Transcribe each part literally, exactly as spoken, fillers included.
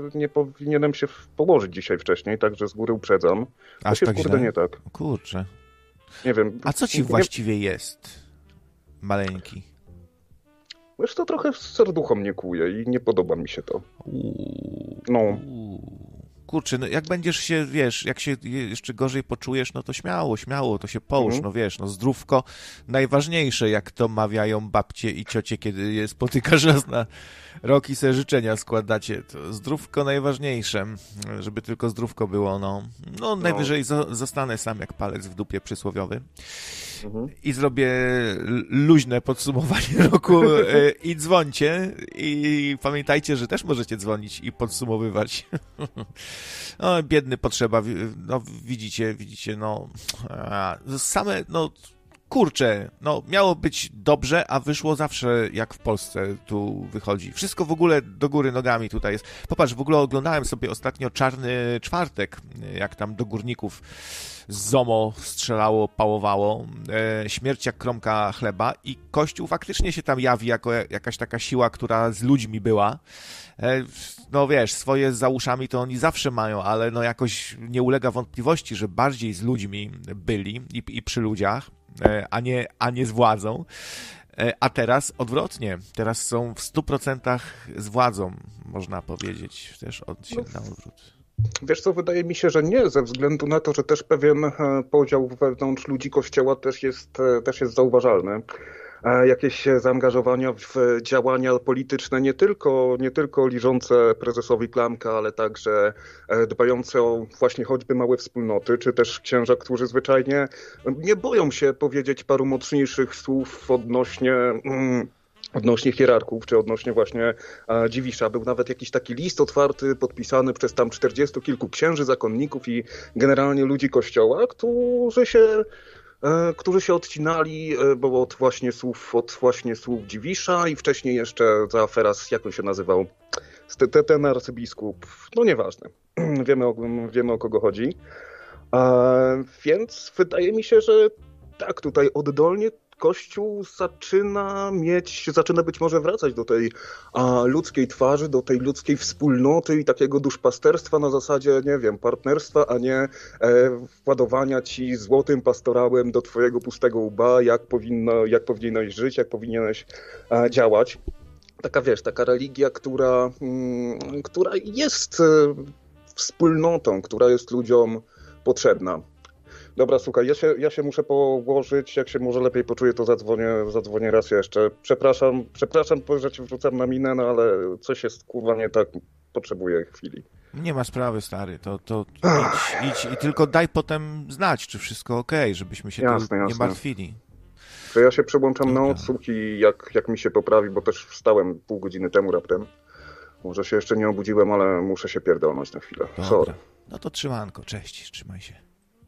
nie powinienem się położyć dzisiaj wcześniej, także z góry uprzedzam. To Aż się tak kurde źle? nie tak. Kurczę. Nie wiem. A co ci nie, właściwie jest, maleńki? Wiesz, to trochę serducho mnie kłuje i nie podoba mi się to. Uuu, No. uuu. Kurczę, no jak będziesz się, wiesz, jak się jeszcze gorzej poczujesz, no to śmiało, śmiało, to się połóż, Mhm. no wiesz, no zdrówko najważniejsze, jak to mawiają babcie i ciocie, kiedy je spotykasz raz na rok i sobie życzenia składacie, to zdrówko najważniejsze, żeby tylko zdrówko było, no. No najwyżej zo- zostanę sam jak palec w dupie przysłowiowy. Mhm. I zrobię l- luźne podsumowanie roku e, i dzwońcie i pamiętajcie, że też możecie dzwonić i podsumowywać. No, biedny potrzeba, wi- no widzicie, widzicie, no a, same, no kurczę, no miało być dobrze, a wyszło zawsze jak w Polsce tu wychodzi. Wszystko w ogóle do góry nogami tutaj jest. Popatrz, w ogóle oglądałem sobie ostatnio Czarny Czwartek, jak tam do górników z ZOMO strzelało, pałowało, e, śmierć jak kromka chleba i Kościół faktycznie się tam jawi jako jakaś taka siła, która z ludźmi była. E, no wiesz, swoje za uszami to oni zawsze mają, ale no jakoś nie ulega wątpliwości, że bardziej z ludźmi byli i, i przy ludziach, e, a nie, a nie z władzą. E, a teraz odwrotnie. Teraz są w stu procentach z władzą, można powiedzieć. Też od się na odwrót. Wiesz co, wydaje mi się, że nie, ze względu na to, że też pewien e, podział wewnątrz ludzi Kościoła też jest, e, też jest zauważalny. E, Jakieś zaangażowania w działania polityczne, nie tylko, nie tylko liżące prezesowi klamka, ale także e, dbające o właśnie choćby małe wspólnoty, czy też księża, którzy zwyczajnie nie boją się powiedzieć paru mocniejszych słów odnośnie... Mm, odnośnie hierarchów, czy odnośnie właśnie e, Dziwisza. Był nawet jakiś taki list otwarty, podpisany przez tam czterdziestu kilku księży, zakonników i generalnie ludzi Kościoła, którzy się, e, którzy się odcinali, e, bo od właśnie słów, od właśnie słów Dziwisza i wcześniej jeszcze za aferas, jak on się nazywał, ten, ten arcybiskup, no nieważne. wiemy, o, wiemy o kogo chodzi. E, więc wydaje mi się, że tak, tutaj oddolnie Kościół zaczyna mieć, zaczyna być może wracać do tej a, ludzkiej twarzy, do tej ludzkiej wspólnoty i takiego duszpasterstwa na zasadzie, nie wiem, partnerstwa, a nie e, władowania ci złotym pastorałem do twojego pustego łba, jak powinno, jak powinieneś żyć, jak powinieneś e, działać. Taka, wiesz, taka religia, która, mm, która jest e, wspólnotą, która jest ludziom potrzebna. Dobra, słuchaj, ja się, ja się muszę położyć, jak się może lepiej poczuję, to zadzwonię, zadzwonię raz jeszcze. Przepraszam, przepraszam, że ci wrzucam na minę, no ale coś jest kurwa nie tak, potrzebuję chwili. Nie ma sprawy, stary, to, to idź, idź i tylko daj potem znać, czy wszystko okej, okay, żebyśmy się jasne, tu nie jasne. martwili. To ja się przełączam Dobra. na odsłuch i jak, jak mi się poprawi, bo też wstałem pół godziny temu raptem. Może się jeszcze nie obudziłem, ale muszę się pierdolnąć na chwilę. Dobra. Sorry. No to trzymanko, cześć, trzymaj się.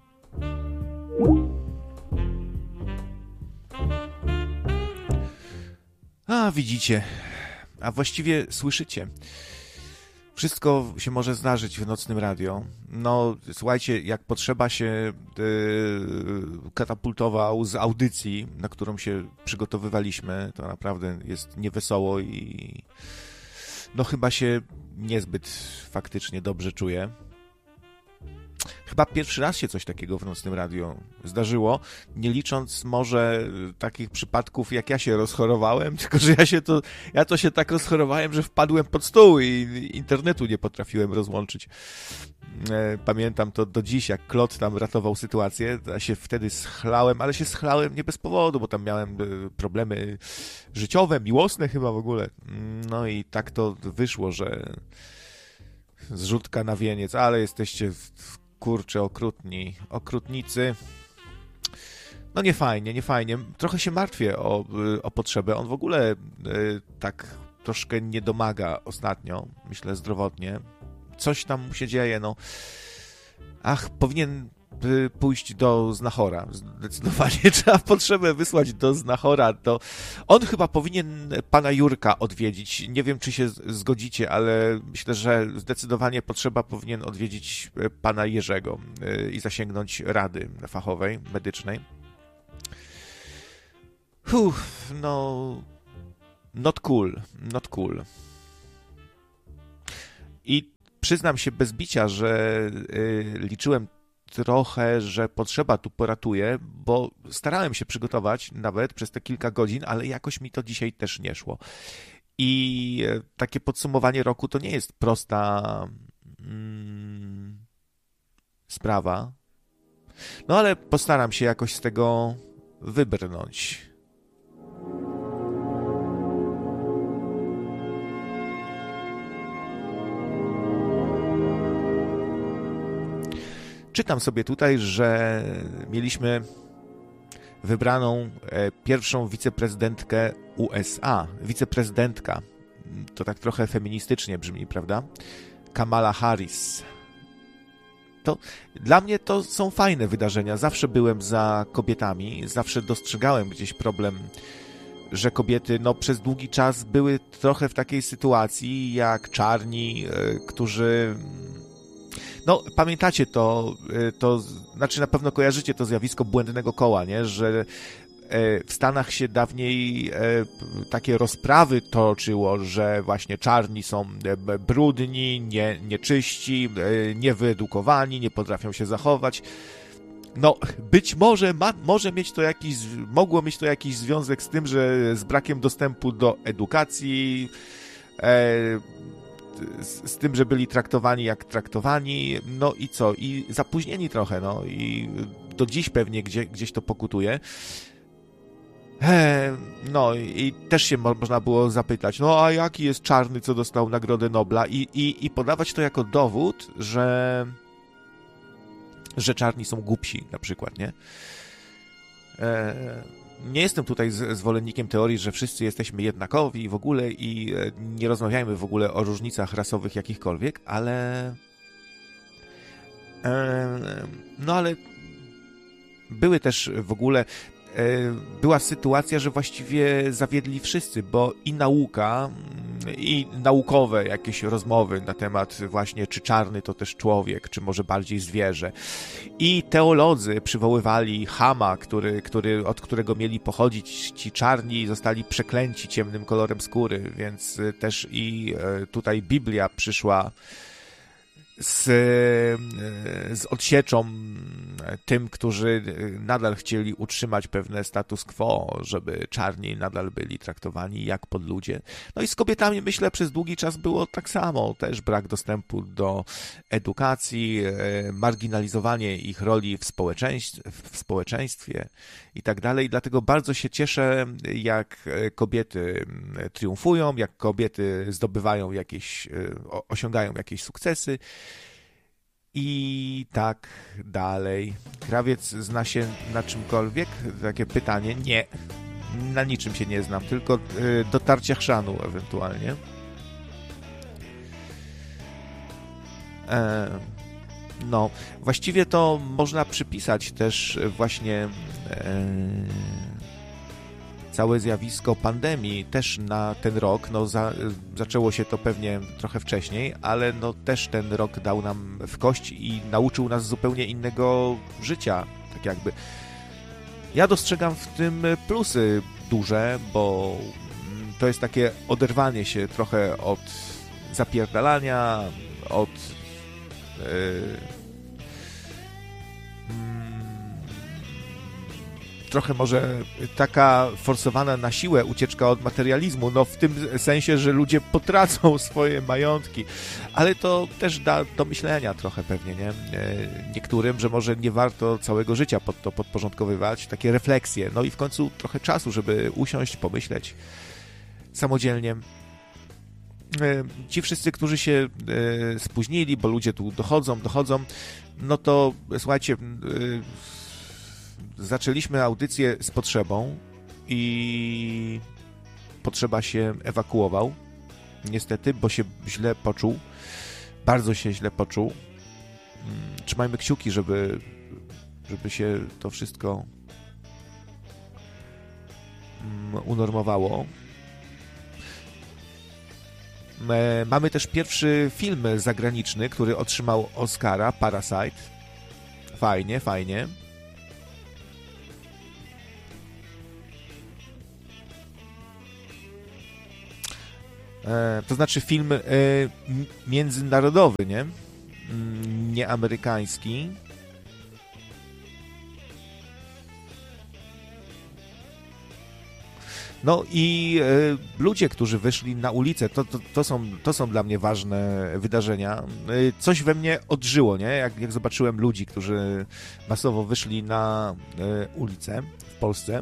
A, widzicie, a właściwie słyszycie. Wszystko się może zdarzyć w nocnym radio. No, słuchajcie, jak potrzeba się yy, katapultował z audycji, na którą się przygotowywaliśmy, to naprawdę jest niewesoło i no chyba się niezbyt faktycznie dobrze czuję. Chyba pierwszy raz się coś takiego w nocnym radio zdarzyło, nie licząc może takich przypadków, jak ja się rozchorowałem, tylko że ja się to, ja to się tak rozchorowałem, że wpadłem pod stół i internetu nie potrafiłem rozłączyć. Pamiętam to do dziś, jak Klot tam ratował sytuację, ja się wtedy schlałem, ale się schlałem nie bez powodu, bo tam miałem problemy życiowe, miłosne chyba w ogóle. No i tak to wyszło, że zrzutka na wieniec, ale jesteście kurczę okrutni, okrutnicy. No nie fajnie, nie fajnie. Trochę się martwię o, o potrzebę. On w ogóle y, tak troszkę nie domaga ostatnio, myślę zdrowotnie. Coś tam mu się dzieje, no. Ach, powinien y, pójść do znachora. Zdecydowanie trzeba potrzebę wysłać do znachora. To on chyba powinien pana Jurka odwiedzić. Nie wiem, czy się zgodzicie, ale myślę, że zdecydowanie potrzeba powinien odwiedzić pana Jerzego y, i zasięgnąć rady fachowej, medycznej. Uff, no... Not cool, not cool. I przyznam się bez bicia, że liczyłem trochę, że potrzeba tu poratuje, bo starałem się przygotować nawet przez te kilka godzin, ale jakoś mi to dzisiaj też nie szło. I takie podsumowanie roku to nie jest prosta mm, sprawa. No ale postaram się jakoś z tego wybrnąć. Czytam sobie tutaj, że mieliśmy wybraną pierwszą wiceprezydentkę U S A. Wiceprezydentka. To tak trochę feministycznie brzmi, prawda? Kamala Harris. To dla mnie to są fajne wydarzenia. Zawsze byłem za kobietami, zawsze dostrzegałem gdzieś problem, że kobiety no, przez długi czas były trochę w takiej sytuacji jak czarni, którzy... No, pamiętacie to, to, znaczy na pewno kojarzycie to zjawisko błędnego koła, nie? Że w Stanach się dawniej takie rozprawy toczyło, że właśnie czarni są brudni, nie, nieczyści, niewyedukowani, nie potrafią się zachować. No, być może ma, może mieć to jakiś, mogło mieć to jakiś związek z tym, że z brakiem dostępu do edukacji, z, z tym, że byli traktowani jak traktowani, no i co, i zapóźnieni trochę, no i do dziś pewnie gdzie, gdzieś to pokutuje. No i też się mo- można było zapytać, no a jaki jest czarny, co dostał Nagrodę Nobla, i, i, i podawać to jako dowód, że że czarni są głupsi, na przykład, nie? Nie jestem tutaj zwolennikiem teorii, że wszyscy jesteśmy jednakowi w ogóle i nie rozmawiajmy w ogóle o różnicach rasowych jakichkolwiek, ale no ale były też w ogóle była sytuacja, że właściwie zawiedli wszyscy, bo i nauka, i naukowe jakieś rozmowy na temat właśnie, czy czarny to też człowiek, czy może bardziej zwierzę. I teolodzy przywoływali Hama, który, który, od którego mieli pochodzić ci czarni, zostali przeklęci ciemnym kolorem skóry, więc też i tutaj Biblia przyszła z, z odsieczą tym, którzy nadal chcieli utrzymać pewne status quo, żeby czarni nadal byli traktowani jak podludzie. No i z kobietami, myślę, przez długi czas było tak samo. Też brak dostępu do edukacji, marginalizowanie ich roli w społeczeństwie, w społeczeństwie i tak dalej. Dlatego bardzo się cieszę, jak kobiety triumfują, jak kobiety zdobywają jakieś, osiągają jakieś sukcesy. I tak dalej. Krawiec zna się na czymkolwiek? Takie pytanie. Nie. Na niczym się nie znam, tylko dotarcia chrzanu ewentualnie. E, no, właściwie to można przypisać też właśnie e, całe zjawisko pandemii też na ten rok. No, za, zaczęło się to pewnie trochę wcześniej, ale no też ten rok dał nam w kość i nauczył nas zupełnie innego życia. Tak jakby. Ja dostrzegam w tym plusy duże, bo to jest takie oderwanie się trochę od zapierdalania, od yy, trochę może taka forsowana na siłę ucieczka od materializmu, no w tym sensie, że ludzie potracą swoje majątki, ale to też da do myślenia trochę pewnie, nie? Niektórym, że może nie warto całego życia pod to podporządkowywać, takie refleksje, no i w końcu trochę czasu, żeby usiąść, pomyśleć samodzielnie. Ci wszyscy, którzy się spóźnili, bo ludzie tu dochodzą, dochodzą, no to słuchajcie, zaczęliśmy audycję z potrzebą i potrzeba się ewakuował, niestety, bo się źle poczuł, bardzo się źle poczuł. Trzymajmy kciuki, żeby, żeby się to wszystko unormowało. Mamy też pierwszy film zagraniczny, który otrzymał Oscara, Parasite. Fajnie, fajnie. E, to znaczy film e, międzynarodowy, nie? Nie amerykański. No i e, ludzie, którzy wyszli na ulicę, to, to, to, są, to są dla mnie ważne wydarzenia. E, coś we mnie odżyło, nie? Jak, jak zobaczyłem ludzi, którzy masowo wyszli na e, ulicę w Polsce.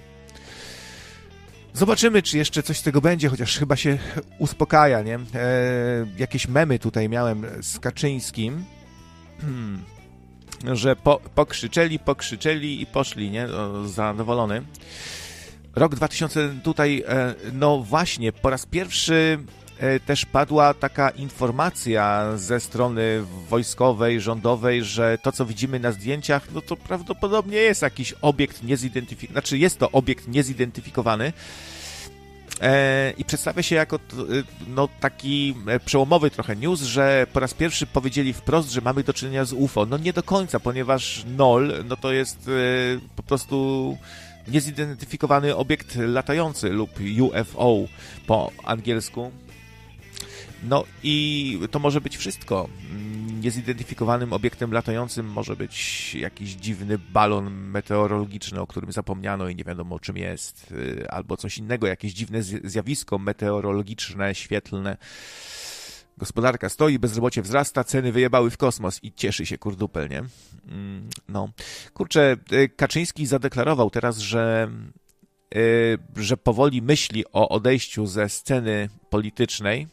Zobaczymy, czy jeszcze coś z tego będzie, chociaż chyba się uspokaja, nie? E, jakieś memy tutaj miałem z Kaczyńskim, hmm, że po, pokrzyczeli, pokrzyczeli i poszli, nie? O, zadowolony. Rok dwa tysiące tutaj, e, no właśnie, po raz pierwszy e, też padła taka informacja ze strony wojskowej, rządowej, że to, co widzimy na zdjęciach, no to prawdopodobnie jest jakiś obiekt niezidentyfikowany, znaczy jest to obiekt niezidentyfikowany e, i przedstawia się jako no, taki przełomowy trochę news, że po raz pierwszy powiedzieli wprost, że mamy do czynienia z U F O. No nie do końca, ponieważ N O L, no to jest e, po prostu niezidentyfikowany obiekt latający lub U F O po angielsku. No i to może być wszystko. Niezidentyfikowanym obiektem latającym może być jakiś dziwny balon meteorologiczny, o którym zapomniano i nie wiadomo czym jest, albo coś innego, jakieś dziwne zjawisko meteorologiczne, świetlne. Gospodarka stoi, bezrobocie wzrasta, ceny wyjebały w kosmos i cieszy się kurdupel, nie? No. Kurczę, Kaczyński zadeklarował teraz, że, że powoli myśli o odejściu ze sceny politycznej,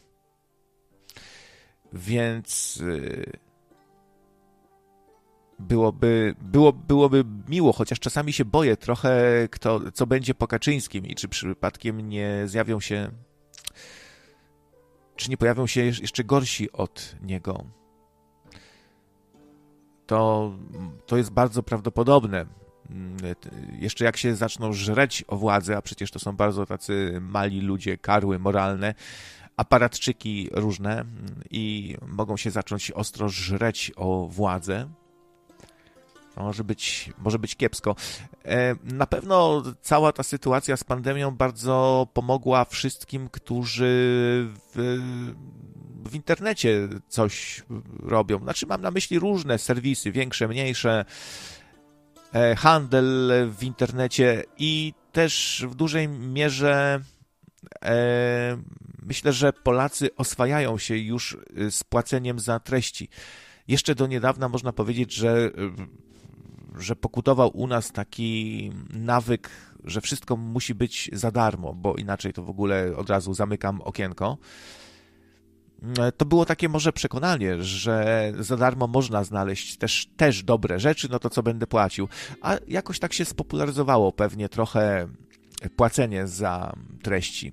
więc byłoby, było, byłoby miło, chociaż czasami się boję trochę, kto, co będzie po Kaczyńskim i czy przypadkiem nie zjawią się, czy nie pojawią się jeszcze gorsi od niego. To, to jest bardzo prawdopodobne. Jeszcze jak się zaczną żreć o władzę, a przecież to są bardzo tacy mali ludzie, karły moralne, aparatczyki różne i mogą się zacząć ostro żreć o władzę. Może być, może być kiepsko. Na pewno cała ta sytuacja z pandemią bardzo pomogła wszystkim, którzy w, w internecie coś robią. Znaczy mam na myśli różne serwisy, większe, mniejsze, handel w internecie i też w dużej mierze e, myślę, że Polacy oswajają się już z płaceniem za treści. Jeszcze do niedawna można powiedzieć, że że pokutował u nas taki nawyk, że wszystko musi być za darmo, bo inaczej to w ogóle od razu zamykam okienko. To było takie może przekonanie, że za darmo można znaleźć też, też dobre rzeczy, no to co będę płacił. A jakoś tak się spopularyzowało pewnie trochę płacenie za treści.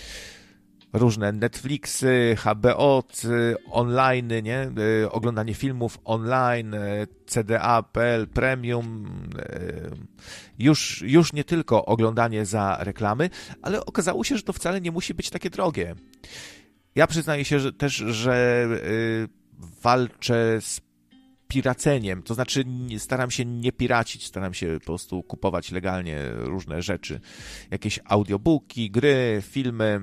Różne Netflixy, H B O, online, nie? Oglądanie filmów online, C D A kropka P L, Premium, już, już nie tylko oglądanie za reklamy, ale okazało się, że to wcale nie musi być takie drogie. Ja przyznaję się że też, że walczę z piraceniem, to znaczy staram się nie piracić, staram się po prostu kupować legalnie różne rzeczy, jakieś audiobooki, gry, filmy,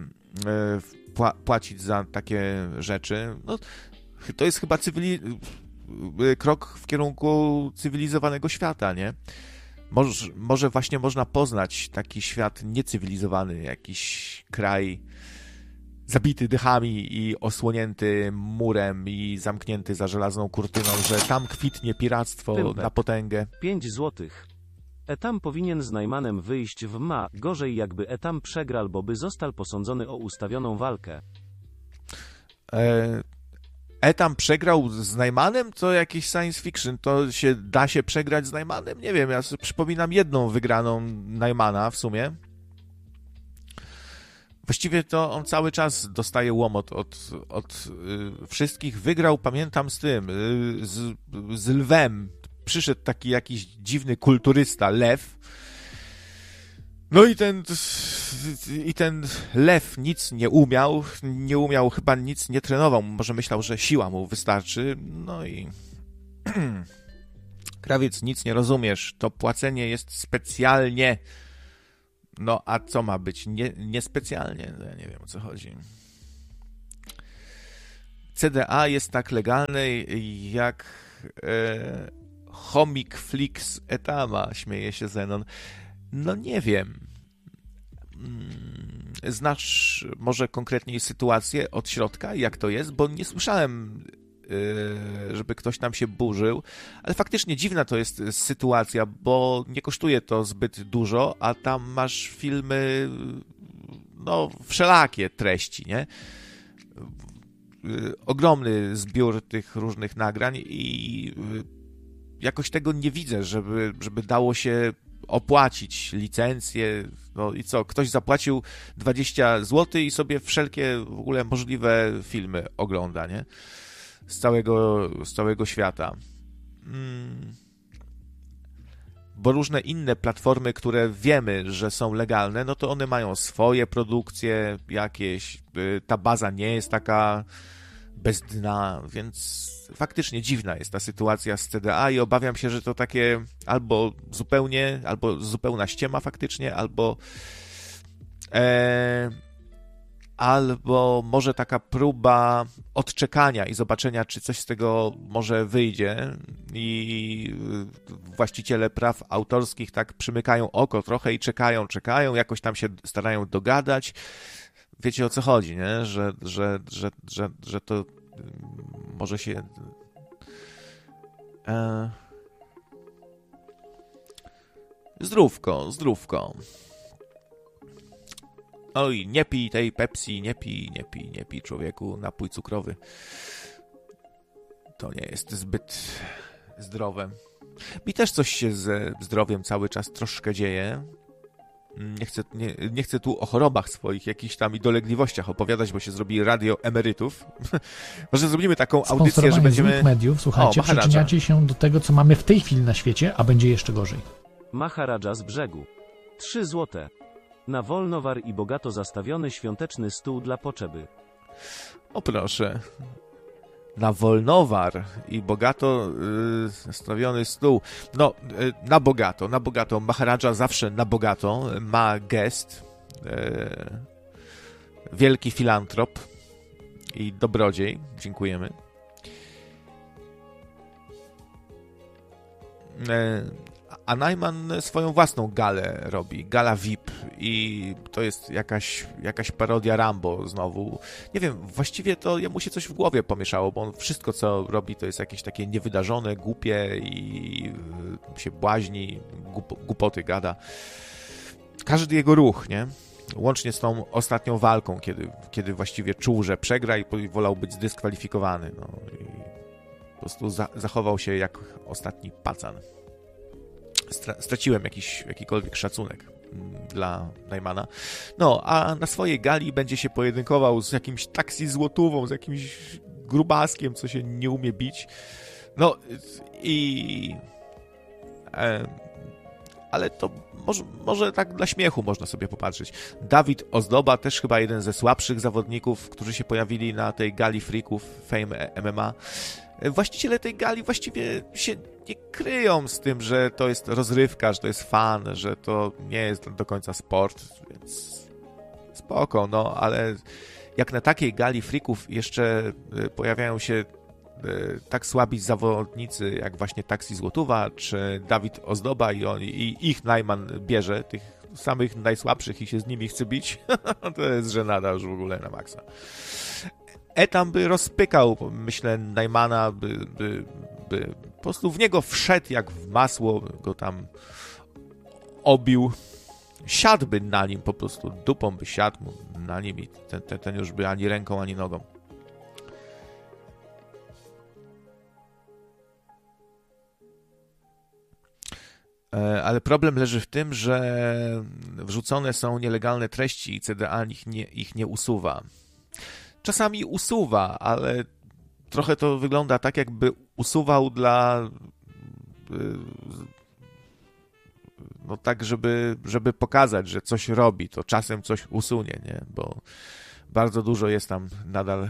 płacić za takie rzeczy. No, to jest chyba cywili- krok w kierunku cywilizowanego świata, nie? Może, może właśnie można poznać taki świat niecywilizowany, jakiś kraj zabity dychami i osłonięty murem i zamknięty za żelazną kurtyną, że tam kwitnie piractwo Tympek. Na potęgę. pięć złotych. Etam powinien z Najmanem wyjść w ma, gorzej jakby Etam przegrał, bo by został posądzony o ustawioną walkę. E, Etam przegrał z Najmanem? To jakiś science fiction. To się da się przegrać z Najmanem? Nie wiem, ja sobie przypominam jedną wygraną Najmana w sumie. Właściwie to on cały czas dostaje łomot od, od y, wszystkich. Wygrał, pamiętam, z tym, y, z, z lwem. Przyszedł taki jakiś dziwny kulturysta, lew. No i ten, i ten lew nic nie umiał, nie umiał, chyba nic nie trenował. Może myślał, że siła mu wystarczy. No i krawiec, nic nie rozumiesz. To płacenie jest No a co ma być? Nie, niespecjalnie. Ja nie wiem, o co chodzi. C D A jest tak legalne jak e, Homik Flix Etama, śmieje się Zenon. No nie wiem. Znasz może konkretniej sytuację od środka, jak to jest? Bo nie słyszałem, żeby ktoś tam się burzył, ale faktycznie dziwna to jest sytuacja, bo nie kosztuje to zbyt dużo, a tam masz filmy, no, wszelakie treści, nie? Ogromny zbiór tych różnych nagrań i jakoś tego nie widzę, żeby, żeby dało się opłacić licencję, no i co, ktoś zapłacił dwadzieścia złotych i sobie wszelkie w ogóle możliwe filmy ogląda, nie? Z całego, z całego świata. Hmm. Bo różne inne platformy, które wiemy, że są legalne, no to one mają swoje produkcje jakieś, ta baza nie jest taka bez dna, więc faktycznie dziwna jest ta sytuacja z C D A i obawiam się, że to takie albo zupełnie, albo zupełna ściema faktycznie, albo e, albo może taka próba odczekania i zobaczenia, czy coś z tego może wyjdzie i właściciele praw autorskich tak przymykają oko trochę i czekają, czekają, jakoś tam się starają dogadać. Wiecie, o co chodzi, nie? Że, że, że, że, że to może się... E... Zdrówko, zdrówko. Oj, nie pij tej Pepsi, nie pij, nie pij, nie pij, człowieku, napój cukrowy. To nie jest zbyt zdrowe. Mi też coś się ze zdrowiem cały czas troszkę dzieje. Nie chcę, nie, nie chcę tu o chorobach swoich, jakichś tam i dolegliwościach opowiadać, bo się zrobi radio emerytów. Może zrobimy taką audycję, że będziemy... z mediów, słuchajcie, o, przyczyniacie się do tego, co mamy w tej chwili na świecie, a będzie jeszcze gorzej. Maharadża z brzegu. Trzy złote. Na Wolnowar i bogato zastawiony świąteczny stół dla potrzeby. O proszę. Na Wolnowar i bogato yy, zastawiony stół. No, yy, na bogato, na bogato. Maharadża zawsze na bogato. Ma gest. Yy, wielki filantrop i dobrodziej. Dziękujemy. Yy, a Najman swoją własną galę robi. Gala V I P i to jest jakaś, jakaś parodia Rambo znowu. Nie wiem, właściwie to jemu się coś w głowie pomieszało, bo on wszystko, co robi, to jest jakieś takie niewydarzone, głupie i się błaźni, głup, głupoty gada. Każdy jego ruch, nie? Łącznie z tą ostatnią walką, kiedy, kiedy właściwie czuł, że przegra i wolał być zdyskwalifikowany. No, i po prostu za, zachował się jak ostatni pacan. Straciłem jakiś, jakikolwiek szacunek dla Najmana. No, a na swojej gali będzie się pojedynkował z jakimś taksi złotówą, z jakimś grubaskiem, co się nie umie bić. No i... E, ale to może, może tak dla śmiechu można sobie popatrzeć. Dawid Ozdoba, też chyba jeden ze słabszych zawodników, którzy się pojawili na tej gali freaków Fame M M A. Właściciele tej gali właściwie się nie kryją z tym, że to jest rozrywka, że to jest fan, że to nie jest do końca sport, więc spoko, no, ale jak na takiej gali freaków jeszcze pojawiają się tak słabi zawodnicy, jak właśnie Taksi Złotówa, czy Dawid Ozdoba i, on, i ich Najman bierze, tych samych najsłabszych i się z nimi chce bić, to jest żenada już w ogóle na maksa. Etam by rozpykał, myślę, Najmana, by, by, by po prostu w niego wszedł jak w masło, go tam obił, siadłby na nim, po prostu dupą by siadł na nim i ten, ten, ten już by ani ręką, ani nogą. Ale problem leży w tym, że wrzucone są nielegalne treści i C D A ich nie, ich nie usuwa. Czasami usuwa, ale trochę to wygląda tak, jakby usuwał dla... no tak, żeby, żeby pokazać, że coś robi, to czasem coś usunie, nie? Bo bardzo dużo jest tam nadal...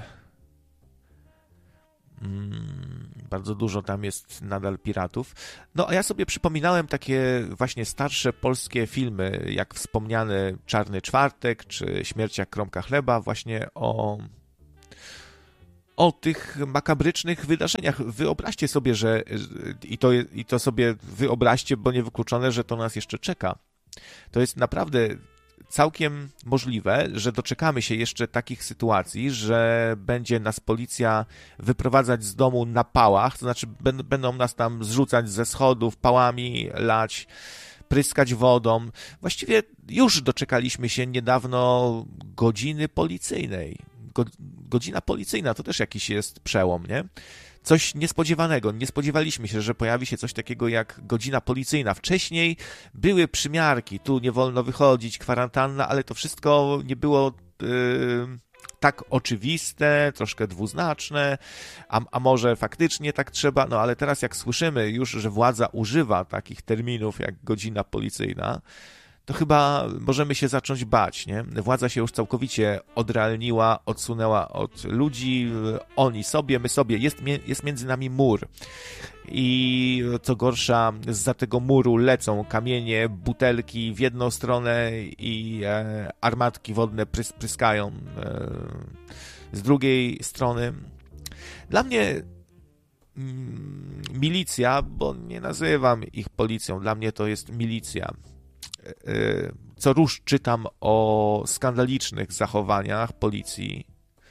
Mm, bardzo dużo tam jest nadal piratów. No a ja sobie przypominałem takie właśnie starsze polskie filmy, jak wspomniany Czarny Czwartek, czy Śmierć jak kromka chleba, właśnie o o tych makabrycznych wydarzeniach. Wyobraźcie sobie, że i to, i to sobie wyobraźcie, bo niewykluczone, że to nas jeszcze czeka. To jest naprawdę całkiem możliwe, że doczekamy się jeszcze takich sytuacji, że będzie nas policja wyprowadzać z domu na pałach, to znaczy będą nas tam zrzucać ze schodów, pałami lać, pryskać wodą. Właściwie już doczekaliśmy się niedawno godziny policyjnej. Godzina policyjna to też jakiś jest przełom, nie? Coś niespodziewanego. Nie spodziewaliśmy się, że pojawi się coś takiego jak godzina policyjna. Wcześniej były przymiarki, tu nie wolno wychodzić, kwarantanna, ale to wszystko nie było yy, tak oczywiste, troszkę dwuznaczne, a, a może faktycznie tak trzeba, no ale teraz jak słyszymy już, że władza używa takich terminów jak godzina policyjna, to chyba możemy się zacząć bać, nie? Władza się już całkowicie odrealniła, odsunęła od ludzi, oni sobie, my sobie, jest, jest między nami mur. I co gorsza, zza tego muru lecą kamienie, butelki w jedną stronę i e, armatki wodne prys, pryskają e, z drugiej strony. Dla mnie mm, milicja, bo nie nazywam ich policją, dla mnie to jest milicja. Co róż czytam o skandalicznych zachowaniach policji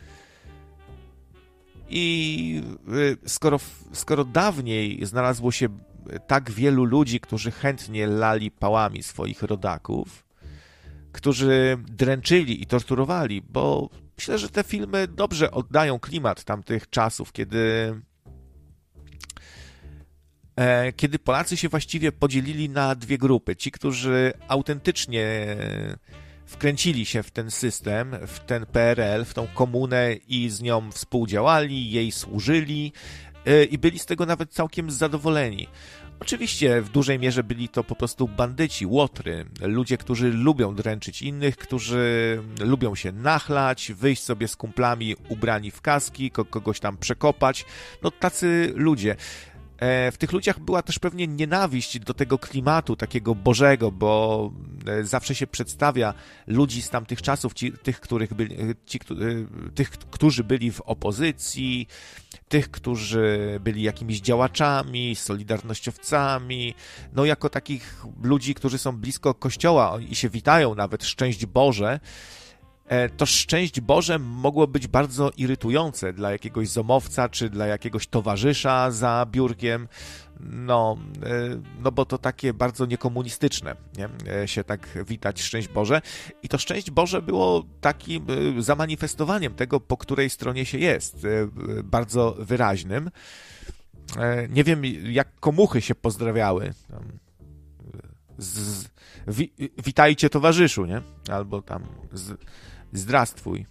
i skoro, skoro dawniej znalazło się tak wielu ludzi, którzy chętnie lali pałami swoich rodaków, którzy dręczyli i torturowali, bo myślę, że te filmy dobrze oddają klimat tamtych czasów, kiedy kiedy Polacy się właściwie podzielili na dwie grupy. Ci, którzy autentycznie wkręcili się w ten system, w ten P R L, w tą komunę i z nią współdziałali, jej służyli i byli z tego nawet całkiem zadowoleni. Oczywiście w dużej mierze byli to po prostu bandyci, łotry, ludzie, którzy lubią dręczyć innych, którzy lubią się nachlać, wyjść sobie z kumplami ubrani w kaski, kogoś tam przekopać. No tacy ludzie. W tych ludziach była też pewnie nienawiść do tego klimatu takiego bożego, bo zawsze się przedstawia ludzi z tamtych czasów, ci, tych, których byli, ci, tych, którzy byli w opozycji, tych, którzy byli jakimiś działaczami, solidarnościowcami, no jako takich ludzi, którzy są blisko Kościoła i się witają nawet, szczęść Boże. To szczęść Boże mogło być bardzo irytujące dla jakiegoś zomowca, czy dla jakiegoś towarzysza za biurkiem, no, no bo to takie bardzo niekomunistyczne, nie? Się tak witać szczęść Boże. I to szczęść Boże było takim zamanifestowaniem tego, po której stronie się jest, bardzo wyraźnym. Nie wiem, jak komuchy się pozdrawiały. Z, wi, witajcie towarzyszu, nie? Albo tam z, zdrastwuj.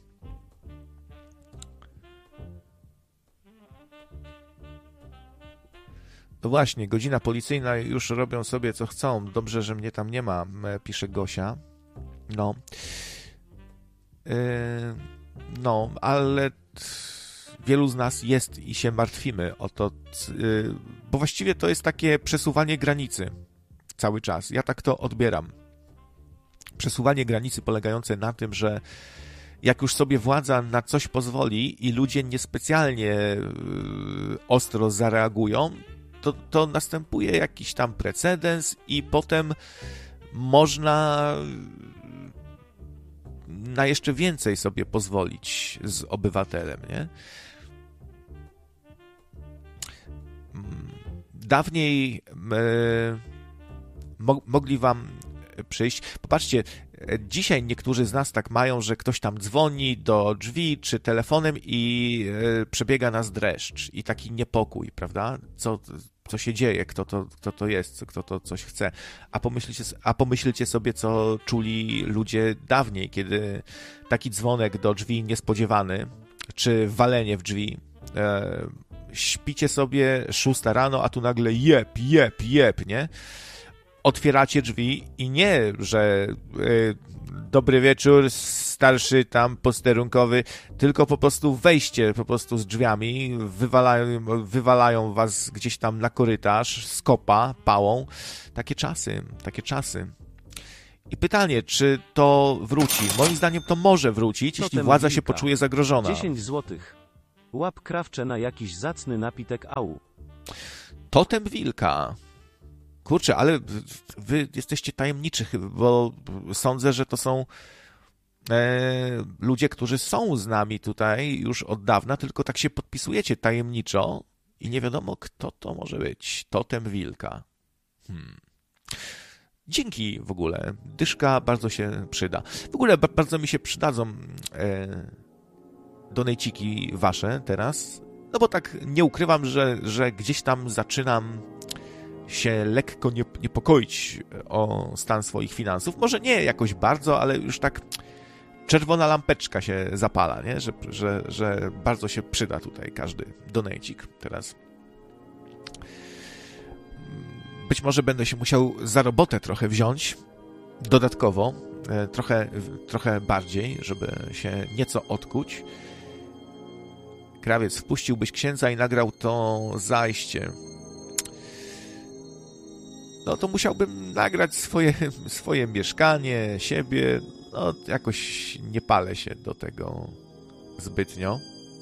No właśnie, godzina policyjna, już robią sobie co chcą. Dobrze, że mnie tam nie ma, pisze Gosia. No. Yy, no, ale wielu z nas jest i się martwimy o to, yy, bo właściwie to jest takie przesuwanie granicy cały czas. Ja tak to odbieram. Przesuwanie granicy polegające na tym, że jak już sobie władza na coś pozwoli i ludzie niespecjalnie yy, ostro zareagują, to, to następuje jakiś tam precedens i potem można na jeszcze więcej sobie pozwolić z obywatelem, nie? Dawniej yy, mo- mogli wam przyjść. Popatrzcie, dzisiaj niektórzy z nas tak mają, że ktoś tam dzwoni do drzwi czy telefonem i yy, przebiega nas dreszcz i taki niepokój, prawda? Co, co się dzieje, kto to, kto to jest, kto to coś chce. A pomyślcie, a pomyślcie sobie, co czuli ludzie dawniej, kiedy taki dzwonek do drzwi niespodziewany, czy walenie w drzwi. E, śpicie sobie, szósta rano, a tu nagle jeb, jeb, jeb, nie? Otwieracie drzwi i nie, że y, dobry wieczór, starszy tam posterunkowy, tylko po prostu wejście po prostu z drzwiami, wywalają, wywalają was gdzieś tam na korytarz, z kopa, pałą. Takie czasy, takie czasy. I pytanie, czy to wróci? Moim zdaniem to może wrócić, jeśli władza się poczuje zagrożona. dziesięć złotych. Łap krawcze na jakiś zacny napitek au. Totem wilka. Kurczę, ale wy jesteście tajemniczy, bo sądzę, że to są e, ludzie, którzy są z nami tutaj już od dawna, tylko tak się podpisujecie tajemniczo i nie wiadomo, kto to może być. Totem wilka. Hmm. Dzięki w ogóle. Dyszka bardzo się przyda. W ogóle bardzo mi się przydadzą e, donejciki wasze teraz, no bo tak nie ukrywam, że, że gdzieś tam zaczynam się lekko niepokoić o stan swoich finansów. Może nie jakoś bardzo, ale już tak czerwona lampeczka się zapala, nie? Że, że, że bardzo się przyda tutaj każdy donejcik teraz. Być może będę się musiał za robotę trochę wziąć dodatkowo, trochę, trochę bardziej, żeby się nieco odkuć. Krawiec, wpuściłbyś księdza i nagrał to zajście. No to musiałbym nagrać swoje, swoje mieszkanie, siebie. No jakoś nie palę się do tego zbytnio.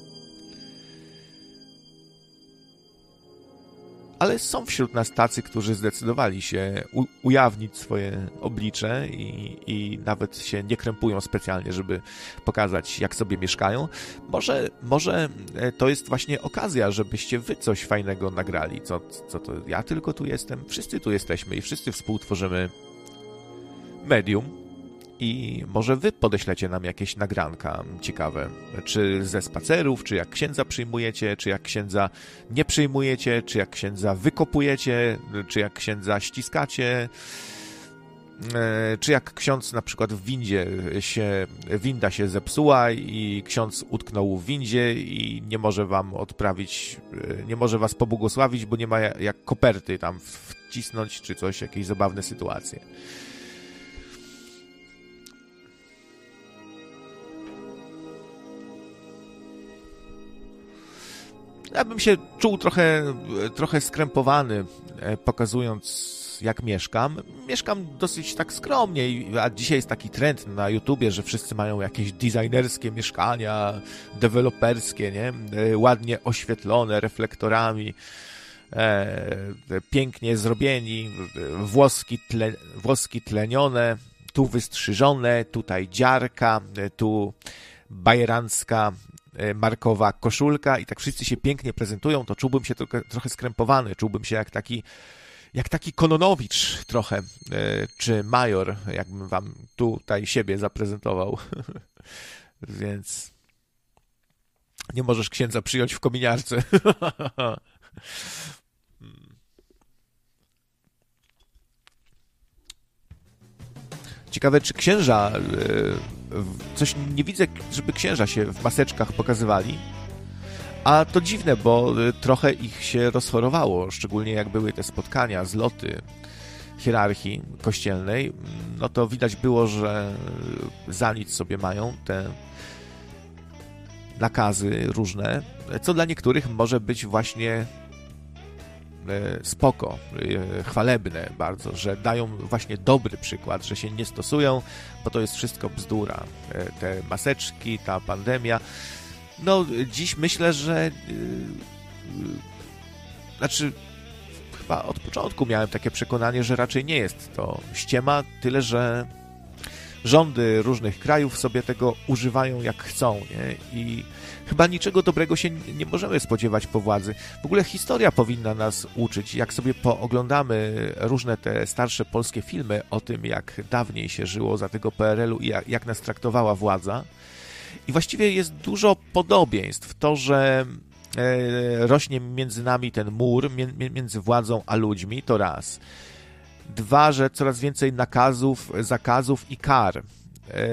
Ale są wśród nas tacy, którzy zdecydowali się u- ujawnić swoje oblicze i, i nawet się nie krępują specjalnie, żeby pokazać, jak sobie mieszkają. Może, może to jest właśnie okazja, żebyście wy coś fajnego nagrali. Co, co to ja tylko tu jestem? Wszyscy tu jesteśmy i wszyscy współtworzymy medium. I może wy podeślecie nam jakieś nagranka ciekawe, czy ze spacerów, czy jak księdza przyjmujecie, czy jak księdza nie przyjmujecie, czy jak księdza wykopujecie, czy jak księdza ściskacie, czy jak ksiądz na przykład w windzie się, winda się zepsuła i ksiądz utknął w windzie i nie może wam odprawić, nie może was pobłogosławić, bo nie ma jak koperty tam wcisnąć, czy coś, jakieś zabawne sytuacje. Ja bym się czuł trochę, trochę skrępowany, pokazując, jak mieszkam. Mieszkam dosyć tak skromnie, a dzisiaj jest taki trend na YouTubie, że wszyscy mają jakieś designerskie mieszkania, deweloperskie, nie? Ładnie oświetlone, reflektorami, e, pięknie zrobieni, włoski, tle, włoski tlenione, tu wystrzyżone, tutaj dziarka, tu bajerancka markowa koszulka i tak wszyscy się pięknie prezentują, to czułbym się trochę, trochę skrępowany, czułbym się jak taki jak taki Kononowicz trochę, czy major, jakbym wam tutaj siebie zaprezentował. Więc nie możesz księdza przyjąć w kominiarce. Ciekawe, czy księża... Coś nie widzę, żeby księża się w maseczkach pokazywali. A to dziwne, bo trochę ich się rozchorowało, szczególnie jak były te spotkania, zloty hierarchii kościelnej. No to widać było, że za nic sobie mają te nakazy różne, co dla niektórych może być właśnie spoko, chwalebne bardzo, że dają właśnie dobry przykład, że się nie stosują, bo to jest wszystko bzdura. Te maseczki, ta pandemia. No, dziś myślę, że yy, znaczy chyba od początku miałem takie przekonanie, że raczej nie jest to ściema, tyle że rządy różnych krajów sobie tego używają jak chcą, nie? I chyba niczego dobrego się nie możemy spodziewać po władzy. W ogóle historia powinna nas uczyć, jak sobie pooglądamy różne te starsze polskie filmy o tym, jak dawniej się żyło za tego P R L u i jak, jak nas traktowała władza. I właściwie jest dużo podobieństw. To, że e, rośnie między nami ten mur, mi, między władzą a ludźmi, to raz. Dwa, że coraz więcej nakazów, zakazów i kar. E,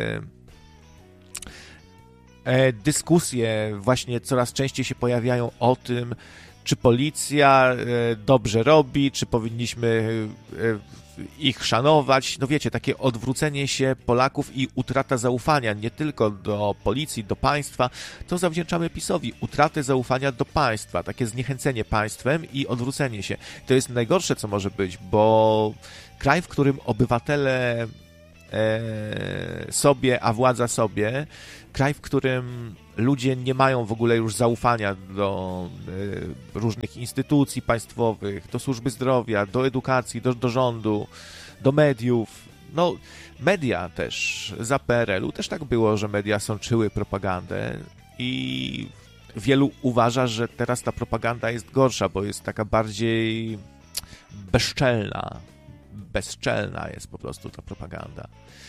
e, dyskusje właśnie coraz częściej się pojawiają o tym, czy policja e, dobrze robi, czy powinniśmy e, ich szanować. No wiecie, takie odwrócenie się Polaków i utrata zaufania nie tylko do policji, do państwa, to zawdzięczamy PiS-owi. Utratę zaufania do państwa, takie zniechęcenie państwem i odwrócenie się. To jest najgorsze, co może być, bo kraj, w którym obywatele sobie, a władza sobie. Kraj, w którym ludzie nie mają w ogóle już zaufania do różnych instytucji państwowych, do służby zdrowia, do edukacji, do, do rządu, do mediów. No, media też, za P R L u też tak było, że media sączyły propagandę i wielu uważa, że teraz ta propaganda jest gorsza, bo jest taka bardziej bezczelna. Bezczelna jest po prostu ta propaganda.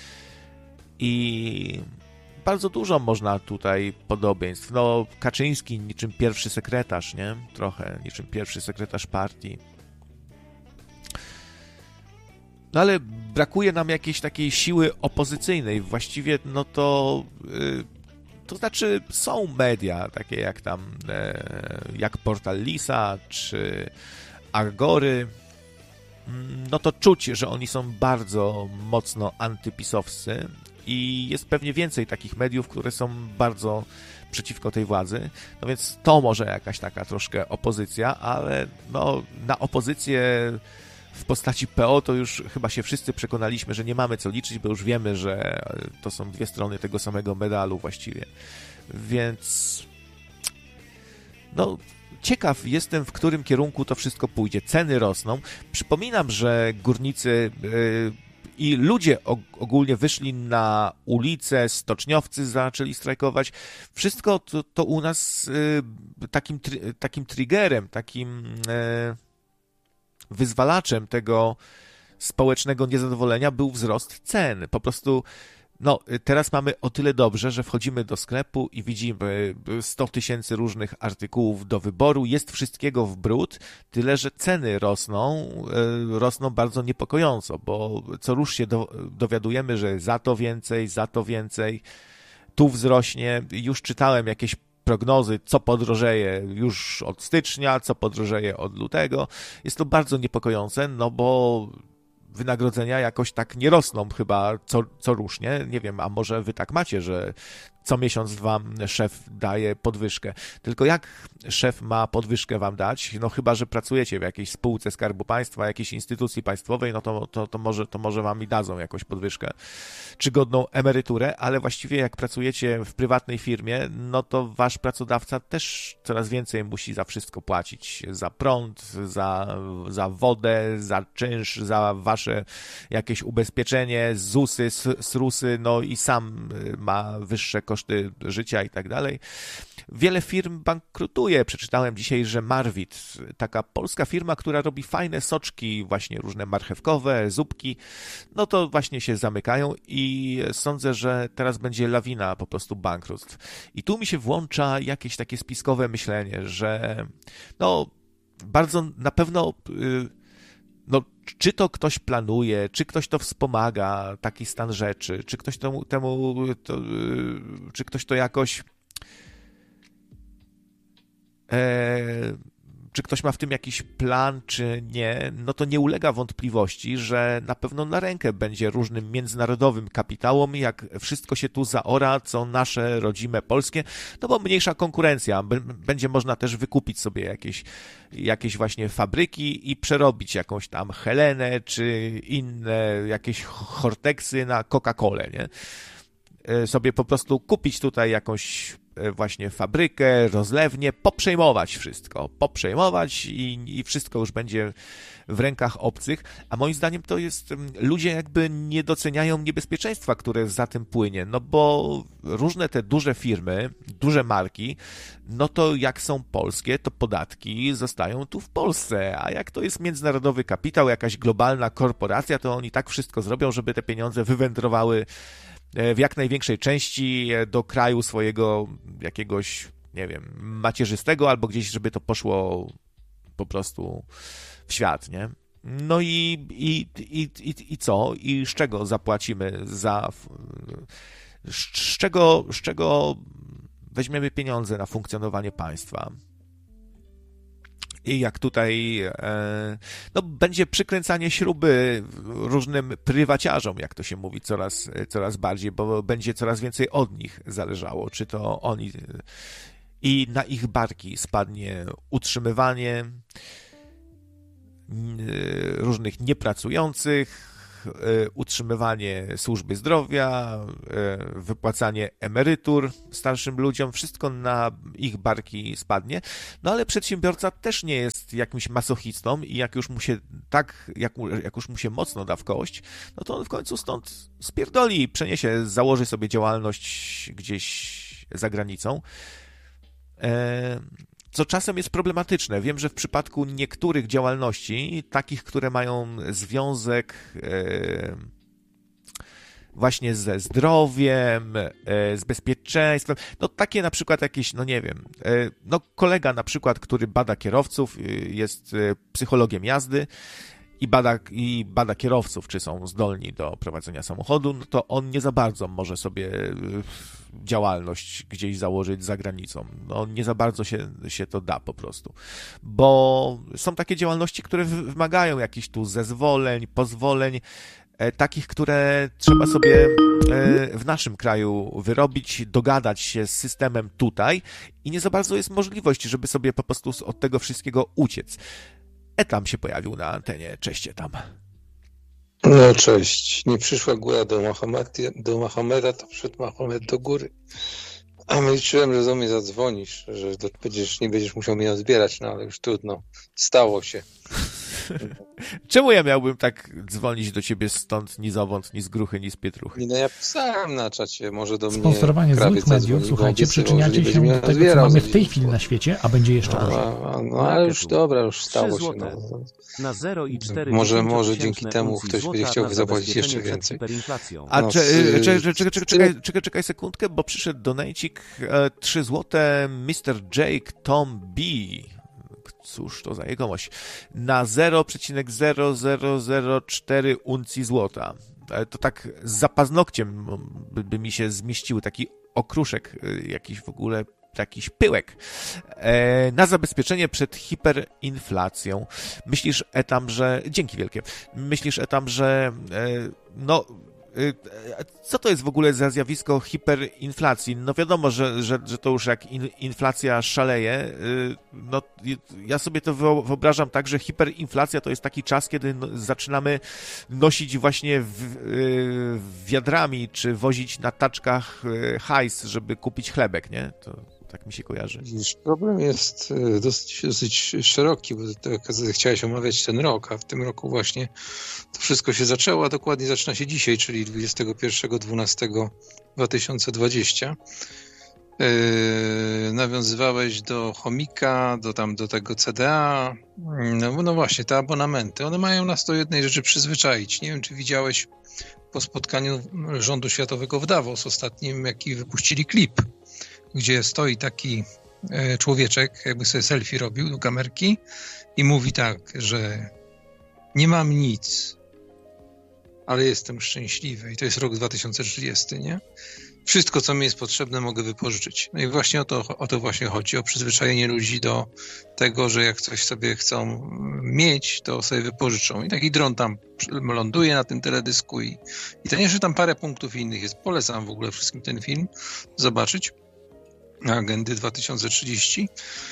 I bardzo dużo można tutaj podobieństw. No, Kaczyński niczym pierwszy sekretarz, nie? Trochę niczym pierwszy sekretarz partii. No ale brakuje nam jakiejś takiej siły opozycyjnej. Właściwie, no to... Yy, to znaczy są media, takie jak tam, yy, jak portal Lisa, czy Agory. No to czuć, że oni są bardzo mocno antypisowscy i jest pewnie więcej takich mediów, które są bardzo przeciwko tej władzy. No więc to może jakaś taka troszkę opozycja, ale no na opozycję w postaci P O to już chyba się wszyscy przekonaliśmy, że nie mamy co liczyć, bo już wiemy, że to są dwie strony tego samego medalu właściwie. Więc no ciekaw jestem, w którym kierunku to wszystko pójdzie. Ceny rosną. Przypominam, że górnicy yy, i ludzie ogólnie wyszli na ulicę, stoczniowcy zaczęli strajkować. Wszystko to, to u nas yy, takim, tr- takim triggerem, takim yy, wyzwalaczem tego społecznego niezadowolenia był wzrost cen. Po prostu no, teraz mamy o tyle dobrze, że wchodzimy do sklepu i widzimy sto tysięcy różnych artykułów do wyboru, jest wszystkiego w bród, tyle że ceny rosną, rosną bardzo niepokojąco, bo co rusz się do, dowiadujemy, że za to więcej, za to więcej, tu wzrośnie. Już czytałem jakieś prognozy, co podrożeje już od stycznia, co podrożeje od lutego. Jest to bardzo niepokojące, no bo wynagrodzenia jakoś tak nie rosną chyba co, co rusz, nie? Nie wiem, a może wy tak macie, że co miesiąc wam szef daje podwyżkę. Tylko jak szef ma podwyżkę wam dać? No chyba, że pracujecie w jakiejś spółce Skarbu Państwa, jakiejś instytucji państwowej, no to, to, to, może, to może wam i dadzą jakąś podwyżkę czy godną emeryturę, ale właściwie jak pracujecie w prywatnej firmie, no to wasz pracodawca też coraz więcej musi za wszystko płacić. Za prąd, za, za wodę, za czynsz, za wasze jakieś ubezpieczenie, zusy, srusy, no i sam ma wyższe koszty życia i tak dalej. Wiele firm bankrutuje. Przeczytałem dzisiaj, że Marwit, taka polska firma, która robi fajne soczki, właśnie różne marchewkowe, zupki, no to właśnie się zamykają i sądzę, że teraz będzie lawina po prostu bankructw. I tu mi się włącza jakieś takie spiskowe myślenie, że no bardzo na pewno no, czy to ktoś planuje, czy ktoś to wspomaga, taki stan rzeczy, czy ktoś temu, temu to, czy ktoś to jakoś e, czy ktoś ma w tym jakiś plan, czy nie, no to nie ulega wątpliwości, że na pewno na rękę będzie różnym międzynarodowym kapitałom, jak wszystko się tu zaora, co nasze rodzime polskie, no bo mniejsza konkurencja, będzie można też wykupić sobie jakieś, jakieś właśnie fabryki i przerobić jakąś tam Helenę, czy inne jakieś Horteksy na Coca-Colę, nie? Sobie po prostu kupić tutaj jakąś właśnie fabrykę, rozlewnię, poprzejmować wszystko, poprzejmować i, i wszystko już będzie w rękach obcych, a moim zdaniem to jest, ludzie jakby nie doceniają niebezpieczeństwa, które za tym płynie, no bo różne te duże firmy, duże marki, no to jak są polskie, to podatki zostają tu w Polsce, a jak to jest międzynarodowy kapitał, jakaś globalna korporacja, to oni tak wszystko zrobią, żeby te pieniądze wywędrowały w jak największej części do kraju swojego jakiegoś, nie wiem, macierzystego, albo gdzieś, żeby to poszło po prostu w świat, nie? No i, i, i, i, i co? I z czego zapłacimy za... Z czego, z czego weźmiemy pieniądze na funkcjonowanie państwa? I jak tutaj no, będzie przykręcanie śruby różnym prywaciarzom, jak to się mówi, coraz, coraz bardziej, bo będzie coraz więcej od nich zależało, czy to oni i na ich barki spadnie utrzymywanie różnych niepracujących, utrzymywanie służby zdrowia, wypłacanie emerytur starszym ludziom, wszystko na ich barki spadnie. No ale przedsiębiorca też nie jest jakimś masochistą i jak już mu się tak, jak, mu, jak już mu się mocno da w kość, no to on w końcu stąd spierdoli, przeniesie, założy sobie działalność gdzieś za granicą. Co czasem jest problematyczne. Wiem, że w przypadku niektórych działalności, takich, które mają związek właśnie ze zdrowiem, z bezpieczeństwem, no takie na przykład jakieś, no nie wiem, no kolega na przykład, który bada kierowców, jest psychologiem jazdy i bada, i bada kierowców, czy są zdolni do prowadzenia samochodu, no to on nie za bardzo może sobie działalność gdzieś założyć za granicą. No nie za bardzo się, się to da po prostu. Bo są takie działalności, które wymagają jakichś tu zezwoleń, pozwoleń, e, takich, które trzeba sobie e, w naszym kraju wyrobić, dogadać się z systemem tutaj i nie za bardzo jest możliwość, żeby sobie po prostu od tego wszystkiego uciec. Etam się pojawił na antenie. Cześć, Etam. No cześć. Nie przyszła góra do Mahometa, do Mahometa, to przyszedł Mahomet do góry. A my liczyłem, że do mnie zadzwonisz, że do, będziesz, nie będziesz musiał mnie zbierać, no ale już trudno. Stało się. Czemu ja miałbym tak dzwonić do ciebie stąd ni zowąd, ni z gruchy, ni z pietruchy? No ja pisałem na czacie, może do mnie Sponsorowanie złych mediów, słuchajcie, przyczyniacie się do tego, co mamy w tej chwili na świecie, a będzie jeszcze gorzej. No, no ale już dobra, już stało się. No. Na zero i cztery może może dzięki temu ktoś będzie chciał zapłacić jeszcze więcej. A no, czekaj, czekaj, czekaj sekundkę, bo przyszedł donajcik trzy złote mister Jake Tom B. Cóż to za jegomość. Na zero przecinek zero zero zero cztery uncji złota. To tak za paznokciem by, by mi się zmieścił taki okruszek, jakiś w ogóle jakiś pyłek. E, na zabezpieczenie przed hiperinflacją. Myślisz, Etam, że... Dzięki wielkie. Myślisz, Etam, że... E, no... Co to jest w ogóle za zjawisko hiperinflacji? No wiadomo, że, że, że to już jak in, inflacja szaleje, no ja sobie to wyobrażam tak, że hiperinflacja to jest taki czas, kiedy no, zaczynamy nosić właśnie w, w wiadrami, czy wozić na taczkach hajs, żeby kupić chlebek, nie? To tak mi się kojarzy. Problem jest dosyć, dosyć szeroki, bo chciałeś omawiać ten rok, a w tym roku właśnie to wszystko się zaczęło, a dokładnie zaczyna się dzisiaj, czyli dwudziestego pierwszego dwunastego dwa tysiące dwudziestego. Yy, nawiązywałeś do chomika, do tam do tego C D A. No, no właśnie, te abonamenty, one mają nas do jednej rzeczy przyzwyczaić. Nie wiem, czy widziałeś po spotkaniu rządu światowego w Davos ostatnim, jaki wypuścili klip, gdzie stoi taki człowieczek, jakby sobie selfie robił do kamerki i mówi tak, że nie mam nic, ale jestem szczęśliwy i to jest rok dwa tysiące trzydziesty, nie? Wszystko, co mi jest potrzebne, mogę wypożyczyć. No i właśnie o to, o to właśnie chodzi, o przyzwyczajenie ludzi do tego, że jak coś sobie chcą mieć, to sobie wypożyczą. I taki dron tam ląduje na tym teledysku i, i to nie, że tam parę punktów innych jest. Polecam w ogóle wszystkim ten film zobaczyć. Agendy dwa tysiące trzydzieści.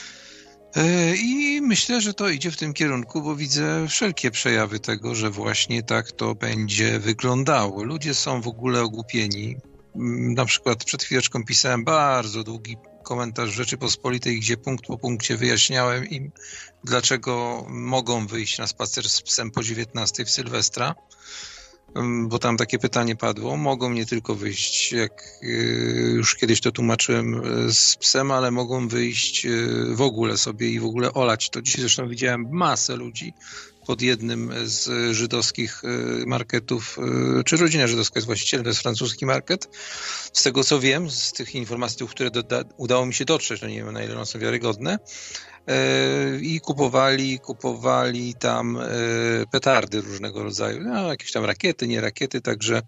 I myślę, że to idzie w tym kierunku, bo widzę wszelkie przejawy tego, że właśnie tak to będzie wyglądało. Ludzie są w ogóle ogłupieni. Na przykład przed chwileczką pisałem bardzo długi komentarz Rzeczypospolitej, gdzie punkt po punkcie wyjaśniałem im, dlaczego mogą wyjść na spacer z psem po dziewiętnastej w Sylwestra. Bo tam takie pytanie padło. Mogą nie tylko wyjść, jak już kiedyś to tłumaczyłem, z psem, ale mogą wyjść w ogóle sobie i w ogóle olać to. Dzisiaj zresztą widziałem masę ludzi pod jednym z żydowskich marketów, czy rodzina żydowska jest właścicielem, to jest francuski market. Z tego co wiem, z tych informacji, które doda- udało mi się dotrzeć, no nie wiem na ile one są wiarygodne, i kupowali, kupowali tam petardy różnego rodzaju, no, jakieś tam rakiety, nie rakiety, także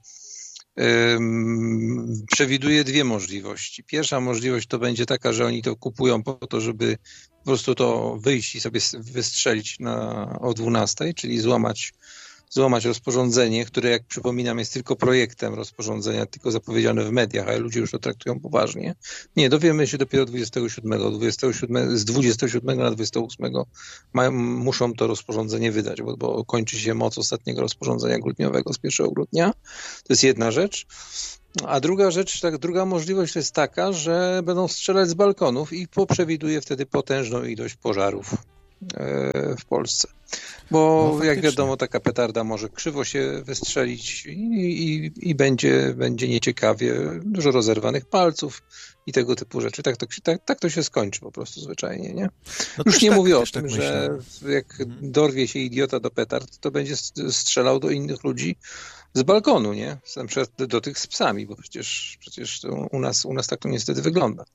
um, przewiduję dwie możliwości. Pierwsza możliwość to będzie taka, że oni to kupują po to, żeby po prostu to wyjść i sobie wystrzelić na, o dwunastej, czyli złamać, złamać rozporządzenie, które, jak przypominam, jest tylko projektem rozporządzenia, tylko zapowiedziane w mediach, ale ludzie już to traktują poważnie. Nie, dowiemy się dopiero dwudziestego siódmego. dwudziestego siódmego z dwudziestego siódmego na dwudziestego ósmego mają, muszą to rozporządzenie wydać, bo, bo kończy się moc ostatniego rozporządzenia grudniowego z pierwszego grudnia. To jest jedna rzecz. A druga rzecz, tak, druga możliwość jest taka, że będą strzelać z balkonów i przewiduje wtedy potężną ilość pożarów e, w Polsce. Bo no, jak wiadomo, taka petarda może krzywo się wystrzelić i, i, i będzie, będzie nieciekawie, dużo rozerwanych palców i tego typu rzeczy. Tak to, tak, tak to się skończy po prostu zwyczajnie, nie? No Już nie tak, mówię o tym, tak że jak dorwie się idiota do petard, to będzie strzelał do innych ludzi z balkonu, nie? Na przykład do tych z psami, bo przecież, przecież to u nas, u nas tak to niestety wygląda.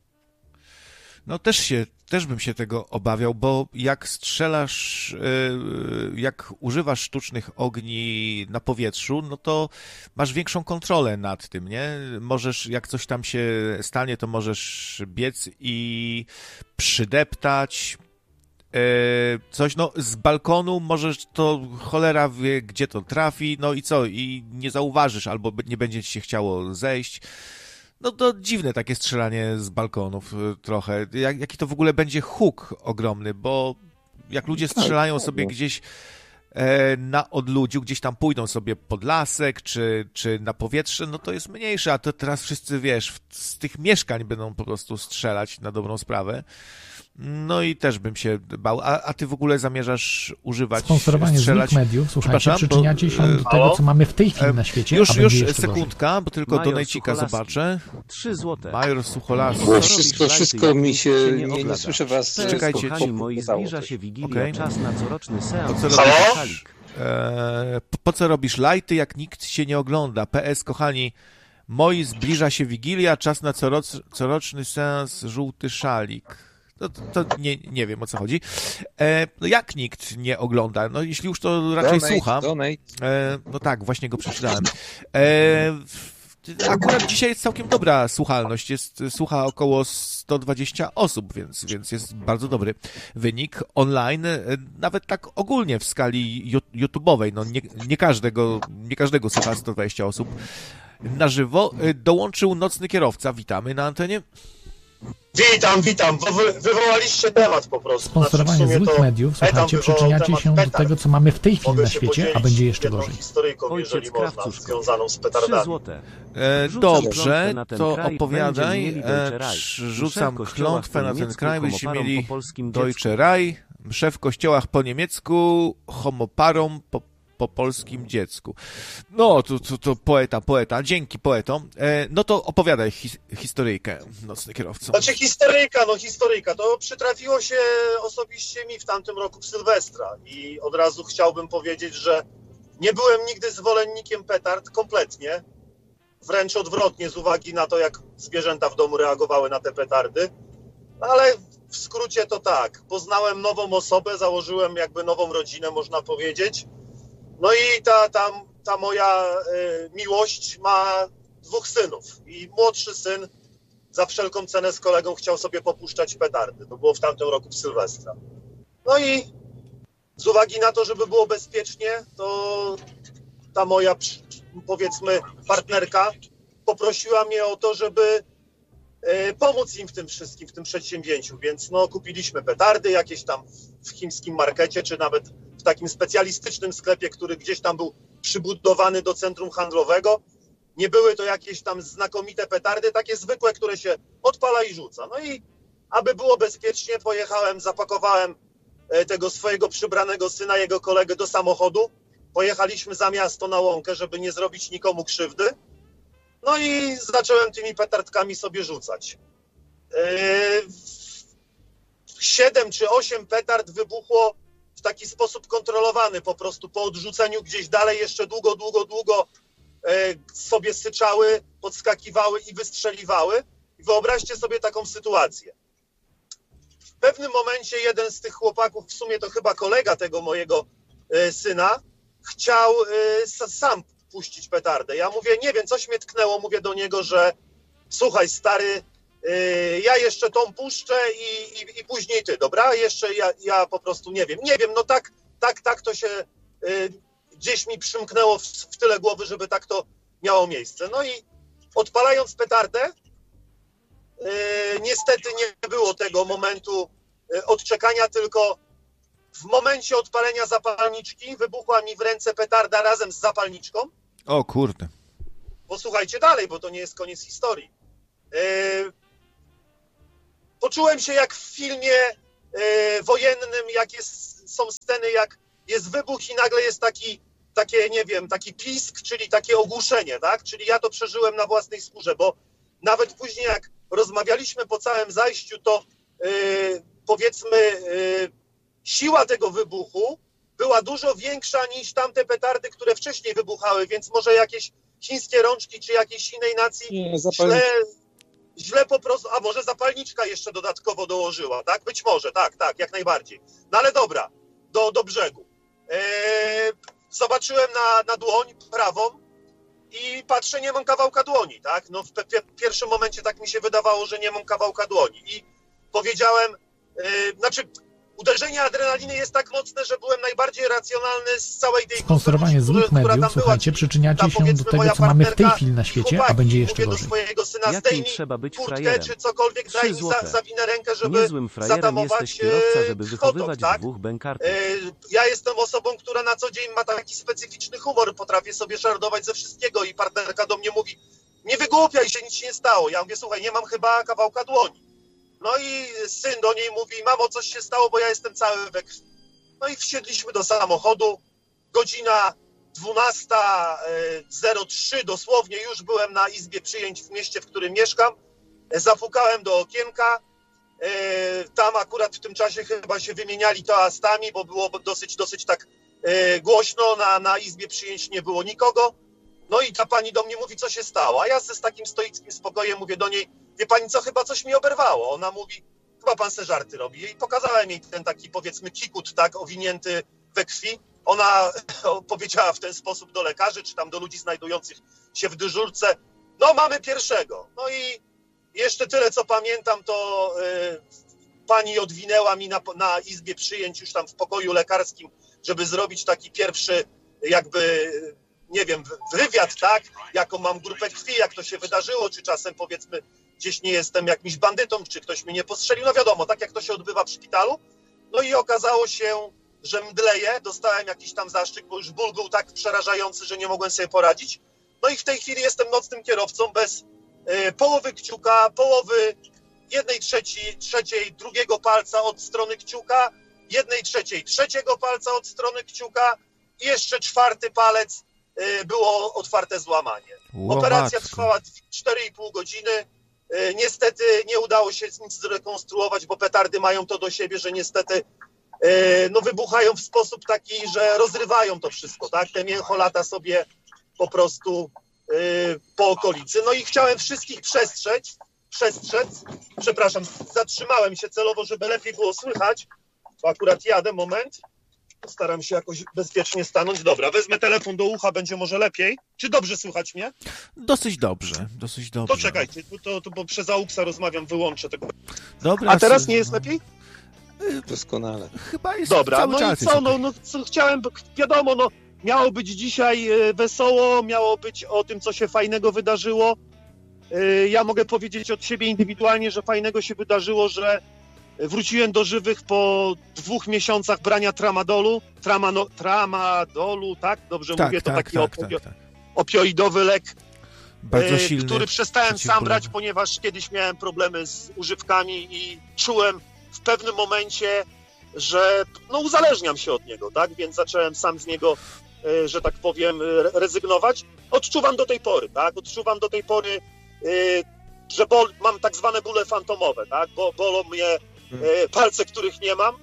No też się, też bym się tego obawiał, bo jak strzelasz, jak używasz sztucznych ogni na powietrzu, no to masz większą kontrolę nad tym, nie? Możesz, jak coś tam się stanie, to możesz biec i przydeptać coś, no z balkonu możesz, to cholera wie, gdzie to trafi, no i co, i nie zauważysz, albo nie będzie ci się chciało zejść. No to dziwne takie strzelanie z balkonów trochę. Jak, jaki to w ogóle będzie huk ogromny, bo jak ludzie strzelają sobie gdzieś e, na odludziu, gdzieś tam pójdą sobie pod lasek, czy, czy na powietrze, no to jest mniejsze, a to teraz wszyscy, wiesz, z tych mieszkań będą po prostu strzelać na dobrą sprawę. No i też bym się bał. A, a ty w ogóle zamierzasz używać, sponsorowanie strzelać? Złych mediów, słuchajcie, przyczyniacie się do tego, co mamy w tej chwili na świecie. Już, już sekundka, gorzej. Bo tylko donajcika zobaczę. Trzy złote. Major Sucholaski. No, wszystko, wszystko mi się, nie, nie, nie słyszę was. Czekajcie. Kochani moi, zbliża się Wigilia, okay. Czas na coroczny seans. Po co robisz, e, po, po co robisz lajty, jak nikt się nie ogląda? P S, kochani moi, zbliża się Wigilia, czas na coroc, coroczny seans żółty szalik. No to, to nie, nie wiem, o co chodzi. E, no jak nikt nie ogląda? No jeśli już to raczej donate, słucha. Donate. E, no tak, właśnie go przeczytałem. E, akurat dzisiaj jest całkiem dobra słuchalność. Jest, słucha około sto dwadzieścia osób, więc, więc jest bardzo dobry wynik online. Nawet tak ogólnie w skali YouTube'owej. No nie, nie każdego, nie każdego słucha sto dwadzieścia osób na żywo. Dołączył nocny kierowca. Witamy na antenie. Witam, witam. Wy, wywołaliście temat po prostu. Sponsorowanie znaczy, złych mediów, słuchajcie, przyczyniacie się do tego, co mamy w tej chwili na świecie, a będzie jeszcze gorzej. Historyjką, jeżeli można, związaną z petardami. E, dobrze, to opowiadaj. E, rzucam klątwę na ten kraj, byście mieli Deutsche Reich, msze w kościołach po niemiecku, homoparom po po polskim dziecku. No, to, to, to poeta, poeta. Dzięki poetom. E, no to opowiadaj his, historyjkę, nocny kierowco. Znaczy historyjka, no historyjka. To przytrafiło się osobiście mi w tamtym roku w Sylwestra i od razu chciałbym powiedzieć, że nie byłem nigdy zwolennikiem petard kompletnie. Wręcz odwrotnie z uwagi na to, jak zwierzęta w domu reagowały na te petardy. Ale w skrócie to tak. Poznałem nową osobę, założyłem jakby nową rodzinę, można powiedzieć. No i ta, ta, ta moja y, miłość ma dwóch synów i młodszy syn za wszelką cenę z kolegą chciał sobie popuszczać petardy. To było w tamtym roku w Sylwestra. No i z uwagi na to, żeby było bezpiecznie, to ta moja, powiedzmy, partnerka poprosiła mnie o to, żeby y, pomóc im w tym wszystkim, w tym przedsięwzięciu. Więc no, kupiliśmy petardy jakieś tam w chińskim markecie, czy nawet w takim specjalistycznym sklepie, który gdzieś tam był przybudowany do centrum handlowego. Nie były to jakieś tam znakomite petardy, takie zwykłe, które się odpala i rzuca. No i aby było bezpiecznie, pojechałem, zapakowałem tego swojego przybranego syna, jego kolegę do samochodu. Pojechaliśmy za miasto na łąkę, żeby nie zrobić nikomu krzywdy. No i zacząłem tymi petardkami sobie rzucać. Siedem czy osiem petard wybuchło w taki sposób kontrolowany, po prostu po odrzuceniu gdzieś dalej jeszcze długo, długo, długo e, sobie syczały, podskakiwały i wystrzeliwały. I wyobraźcie sobie taką sytuację. W pewnym momencie jeden z tych chłopaków, w sumie to chyba kolega tego mojego e, syna, chciał e, sam puścić petardę. Ja mówię, nie wiem, coś mnie tknęło, mówię do niego, że słuchaj stary, Yy, ja jeszcze tą puszczę i, i, i później ty, dobra? Jeszcze ja, ja po prostu nie wiem, nie wiem, no tak, tak, tak to się yy, gdzieś mi przymknęło w, w tyle głowy, żeby tak to miało miejsce. No i odpalając petardę, yy, niestety nie było tego momentu yy, odczekania, tylko w momencie odpalenia zapalniczki wybuchła mi w ręce petarda razem z zapalniczką. O kurde. Posłuchajcie dalej, bo to nie jest koniec historii. Yy, poczułem się jak w filmie yy, wojennym, jak jest, są sceny, jak jest wybuch i nagle jest taki, takie, nie wiem, taki pisk, czyli takie ogłuszenie, tak? Czyli ja to przeżyłem na własnej skórze, bo nawet później jak rozmawialiśmy po całym zajściu, to yy, powiedzmy yy, siła tego wybuchu była dużo większa niż tamte petardy, które wcześniej wybuchały, więc może jakieś chińskie rączki czy jakiejś innej nacji nie, źle, źle po prostu, a może zapalniczka jeszcze dodatkowo dołożyła, tak? Być może, tak, tak, jak najbardziej. No ale dobra, do, do brzegu. Eee, zobaczyłem na, na dłoń prawą i patrzę, nie mam kawałka dłoni, tak? No w pe- pierwszym momencie tak mi się wydawało, że nie mam kawałka dłoni i powiedziałem, yy, znaczy uderzenie adrenaliny jest tak mocne, że byłem najbardziej racjonalny z całej tej Sponsorowanie złych mediów, słuchajcie, przyczyniacie się do tego, co mamy w tej chwili na świecie, chłopaki, a będzie jeszcze gorzej. Mówię do swojego syna, zdejmij trzeba być kurtkę, frajerem? czy cokolwiek, daj mi za, zawinę rękę, żeby Niezłym frajerem zatamować jesteś kierowca, żeby wychowywać tak? dwóch bękartów. Yy, ja jestem osobą, która na co dzień ma taki specyficzny humor, potrafię sobie żartować ze wszystkiego i partnerka do mnie mówi, nie wygłupiaj się, nic się nie stało. Ja mówię, słuchaj, nie mam chyba kawałka dłoni. No i syn do niej mówi, mamo, coś się stało, bo ja jestem cały we krwi. No i wsiedliśmy do samochodu, godzina dwunasta zero trzy, dosłownie już byłem na izbie przyjęć w mieście, w którym mieszkam. Zapukałem do okienka, tam akurat w tym czasie chyba się wymieniali toastami, bo było dosyć, dosyć tak głośno, na, na izbie przyjęć nie było nikogo. No i ta pani do mnie mówi, co się stało, a ja z takim stoickim spokojem mówię do niej, wie pani co, chyba coś mi oberwało. Ona mówi, chyba pan se żarty robi. I pokazałem jej ten taki, powiedzmy, kikut, tak, owinięty we krwi. Ona powiedziała w ten sposób do lekarzy, czy tam do ludzi znajdujących się w dyżurce, no mamy pierwszego. No i jeszcze tyle, co pamiętam, to y, pani odwinęła mi na, na izbie przyjęć, już tam w pokoju lekarskim, żeby zrobić taki pierwszy, jakby, nie wiem, wywiad, tak, jaką mam grupę krwi, jak to się wydarzyło, czy czasem, powiedzmy, gdzieś nie jestem jakimś bandytą, czy ktoś mnie nie postrzelił, no wiadomo, tak jak to się odbywa w szpitalu. No i okazało się, że mdleję, dostałem jakiś tam zastrzyk, bo już ból był tak przerażający, że nie mogłem sobie poradzić. No i w tej chwili jestem nocnym kierowcą bez y, połowy kciuka, połowy jednej trzeciej, trzeciej drugiego palca od strony kciuka, jednej trzeciej trzeciego palca od strony kciuka i jeszcze czwarty palec y, było otwarte złamanie. Ło, Operacja matko. trwała cztery i pół godziny. Y, niestety nie udało się nic zrekonstruować, bo petardy mają to do siebie, że niestety no wybuchają w sposób taki, że rozrywają to wszystko, tak? Te mięcho lata sobie po prostu yy, po okolicy. No i chciałem wszystkich przestrzec, przestrzec, przepraszam, zatrzymałem się celowo, żeby lepiej było słychać, bo akurat jadę, moment, staram się jakoś bezpiecznie stanąć. Dobra, wezmę telefon do ucha, będzie może lepiej. Czy dobrze słychać mnie? Dosyć dobrze, dosyć dobrze. To czekajcie, to, to bo przez AUX-a rozmawiam, wyłączę tego. Dobra, A teraz nie jest lepiej? Doskonale. Chyba jest Dobra, cały no czas i jest co, no, okej. no co chciałem, wiadomo, no miało być dzisiaj e, wesoło, miało być o tym, co się fajnego wydarzyło. E, ja mogę powiedzieć od siebie indywidualnie, że fajnego się wydarzyło, że wróciłem do żywych po dwóch miesiącach brania tramadolu, tramano, tramadolu, tak? Dobrze Tak, mówię, to tak, taki tak, opio- tak, tak. opioidowy lek, Bardzo e, silny. który przestałem sam przeciwbólowy. brać, ponieważ kiedyś miałem problemy z używkami i czułem w pewnym momencie, że no uzależniam się od niego, tak? Więc zacząłem sam z niego, e, że tak powiem, re- rezygnować. Odczuwam do tej pory, tak? Odczuwam do tej pory, e, że bol, mam tak zwane bóle fantomowe, tak? Bo bolą mnie e, palce, których nie mam.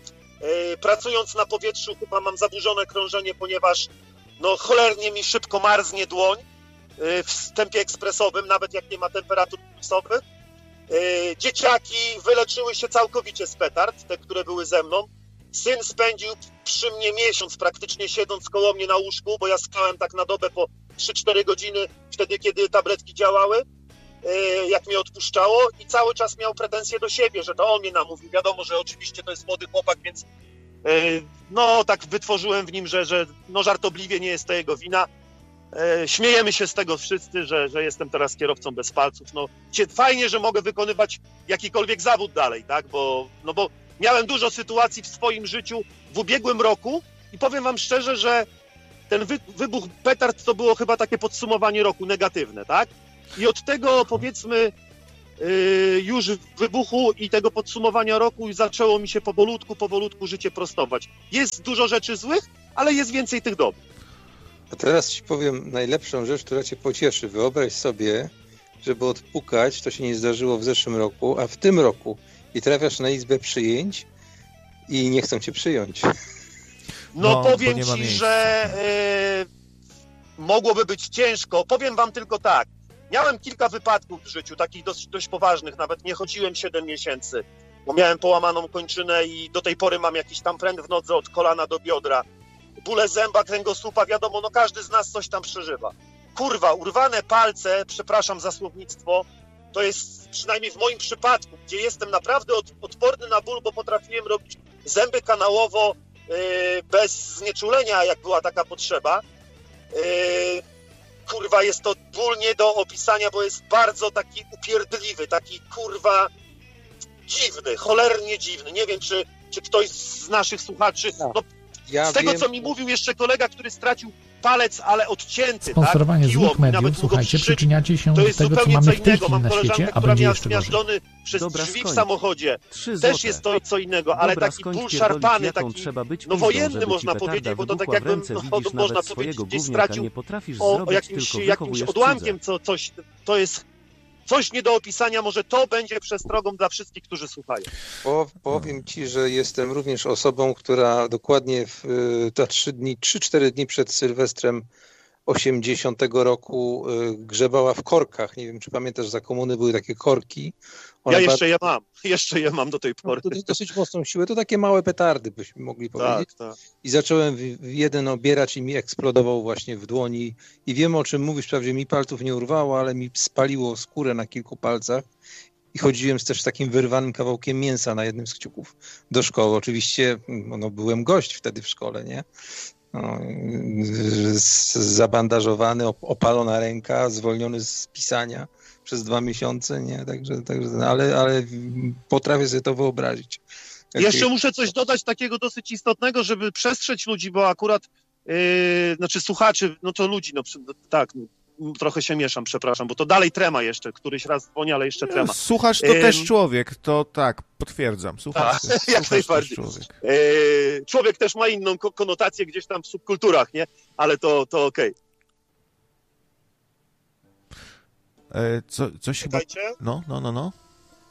E, pracując na powietrzu chyba mam zaburzone krążenie, ponieważ no cholernie mi szybko marznie dłoń e, w tempie ekspresowym, nawet jak nie ma temperatur minusowych. E, dzieciaki wyleczyły się całkowicie z petard, te, które były ze mną. Syn spędził przy mnie miesiąc, praktycznie siedząc koło mnie na łóżku, bo ja spałem tak na dobę po trzy cztery godziny, wtedy kiedy tabletki działały, e, jak mnie odpuszczało i cały czas miał pretensje do siebie, że to on mnie namówił. Wiadomo, że oczywiście to jest młody chłopak, więc e, no tak wytworzyłem w nim, że, że no żartobliwie nie jest to jego wina. E, śmiejemy się z tego wszyscy, że, że jestem teraz kierowcą bez palców. No fajnie, że mogę wykonywać jakikolwiek zawód dalej, tak? Bo, no bo miałem dużo sytuacji w swoim życiu w ubiegłym roku i powiem wam szczerze, że ten wy, wybuch petard to było chyba takie podsumowanie roku negatywne, tak? I od tego powiedzmy yy, już wybuchu i tego podsumowania roku zaczęło mi się powolutku, powolutku życie prostować. Jest dużo rzeczy złych, ale jest więcej tych dobrych. A teraz ci powiem najlepszą rzecz, która cię pocieszy. Wyobraź sobie, żeby odpukać, to się nie zdarzyło w zeszłym roku, a w tym roku i trafiasz na izbę przyjęć i nie chcą cię przyjąć. No, no powiem ci, że yy, mogłoby być ciężko. Powiem wam tylko tak. Miałem kilka wypadków w życiu, takich dość, dość poważnych, nawet nie chodziłem siedem miesięcy, bo miałem połamaną kończynę i do tej pory mam jakiś tam pręt w nodze od kolana do biodra. Bóle zęba, kręgosłupa, wiadomo, no każdy z nas coś tam przeżywa. Kurwa, urwane palce, przepraszam za słownictwo, to jest przynajmniej w moim przypadku, gdzie jestem naprawdę od, odporny na ból, bo potrafiłem robić zęby kanałowo yy, bez znieczulenia, jak była taka potrzeba. Yy, kurwa, jest to ból nie do opisania, bo jest bardzo taki upierdliwy, taki kurwa dziwny, cholernie dziwny. Nie wiem, czy, czy ktoś z naszych słuchaczy... No, Ja z tego, wiem, co mi mówił jeszcze kolega, który stracił palec, ale odcięty, sponsorowanie tak? złych mediów, słuchajcie, przyczyniacie się do tego, co mamy w tej chwili na świecie, a będzie jeszcze gorzej. Przez Dobra, drzwi skończ. W samochodzie. Też jest to co innego, ale Dobra, taki ból szarpany, taki być no wojenny można powiedzieć, bo to tak jakbym, no, można powiedzieć, gdzieś stracił o, o jakimś, jakimś odłamkiem, co, coś, to jest... Coś nie do opisania, może to będzie przestrogą dla wszystkich, którzy słuchają. Po, powiem ci, że jestem również osobą, która dokładnie w te trzy dni, trzy cztery dni przed Sylwestrem osiemdziesiątego roku grzebała w korkach. Nie wiem, czy pamiętasz, za komuny były takie korki. One ja jeszcze bardzo... je mam, jeszcze je mam do tej pory. No, to dosyć mocną siłę, to takie małe petardy, byśmy mogli powiedzieć. Tak, tak. I zacząłem w jeden obierać i mi eksplodował właśnie w dłoni. I wiem, o czym mówisz, wprawdzie mi palców nie urwało, ale mi spaliło skórę na kilku palcach. I chodziłem z też takim wyrwanym kawałkiem mięsa na jednym z kciuków do szkoły. Oczywiście no, byłem gość wtedy w szkole, nie? No, zabandażowany, opalona ręka, zwolniony z pisania przez dwa miesiące, nie? Także, także ale, ale potrafię sobie to wyobrazić. Jak Jeszcze jest... muszę coś dodać takiego dosyć istotnego, żeby przestrzec ludzi, bo akurat yy, znaczy słuchaczy, no to ludzi, no tak, no, trochę się mieszam, przepraszam, bo to dalej trema jeszcze, któryś raz dzwoni, ale jeszcze trema. Słuchacz to yy... też człowiek, to tak, potwierdzam. Słuchacz, A, słuchacz jak najbardziej. Człowiek. Yy, człowiek też ma inną konotację gdzieś tam w subkulturach, nie? Ale to, to okej. Okay. Co, coś chyba... No, no, no, no.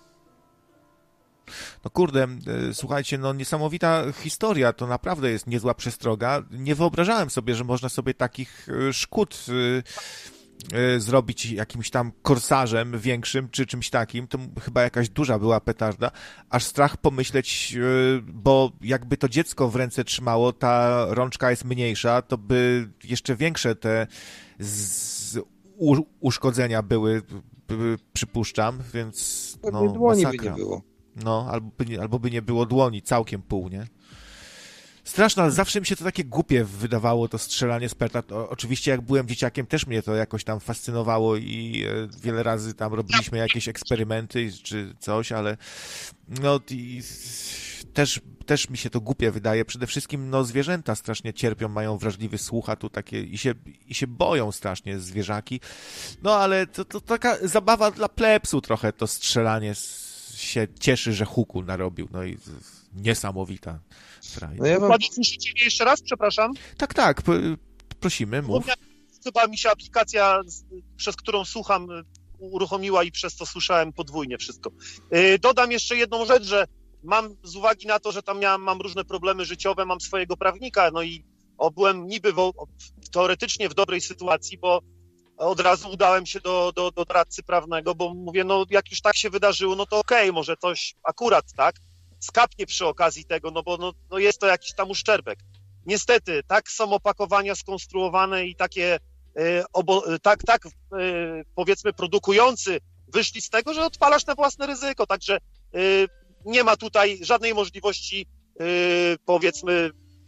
No kurde, słuchajcie, no niesamowita historia, to naprawdę jest niezła przestroga. Nie wyobrażałem sobie, że można sobie takich szkód y, y, zrobić jakimś tam korsarzem większym, czy czymś takim. To chyba jakaś duża była petarda. Aż strach pomyśleć, y, bo jakby to dziecko w ręce trzymało, ta rączka jest mniejsza, to by jeszcze większe te z, u, uszkodzenia były, by, przypuszczam, więc no dłoni masakra. By nie było. No, albo by, albo by nie było dłoni, całkiem pół, nie? Straszne, ale zawsze mi się to takie głupie wydawało, to strzelanie z petard. O, oczywiście jak byłem dzieciakiem, też mnie to jakoś tam fascynowało i e, wiele razy tam robiliśmy jakieś eksperymenty czy coś, ale no i, też, też mi się to głupie wydaje. Przede wszystkim no zwierzęta strasznie cierpią, mają wrażliwy słuch, a tu takie i się, i się boją strasznie zwierzaki. No ale to, to taka zabawa dla plebsu trochę, to strzelanie z się cieszy, że huku narobił. No i niesamowita frajda. No ja mam... Słyszycie mnie jeszcze raz? Przepraszam. Tak, tak. Prosimy, mów. Chyba mi się aplikacja, przez którą słucham, uruchomiła i przez to słyszałem podwójnie wszystko. Dodam jeszcze jedną rzecz, że mam z uwagi na to, że tam miałem, mam różne problemy życiowe, mam swojego prawnika, no i o, byłem niby w, teoretycznie w dobrej sytuacji, bo od razu udałem się do, do, do radcy prawnego, bo mówię, no jak już tak się wydarzyło, no to okej, okay, może coś akurat, tak, skapnie przy okazji tego, no bo no, no jest to jakiś tam uszczerbek. Niestety, tak są opakowania skonstruowane i takie, e, obo, tak, tak e, powiedzmy produkujący wyszli z tego, że odpalasz na własne ryzyko, także e, nie ma tutaj żadnej możliwości, e, powiedzmy,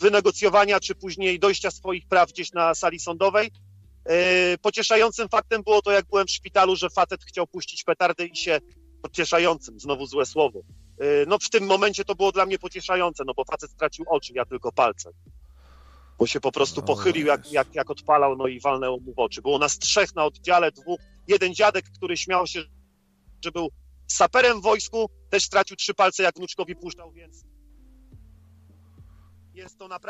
wynegocjowania, czy później dojścia swoich praw gdzieś na sali sądowej. Pocieszającym faktem było to, jak byłem w szpitalu, że facet chciał puścić petardę i się pocieszającym, znowu złe słowo. No w tym momencie to było dla mnie pocieszające, no bo facet stracił oczy, ja tylko palce. Bo się po prostu pochylił, jak, jak, jak odpalał, no i walnęło mu w oczy. Było nas trzech na oddziale, dwóch. Jeden dziadek, który śmiał się, że był saperem w wojsku, też stracił trzy palce, jak wnuczkowi puszczał, więc jest to naprawdę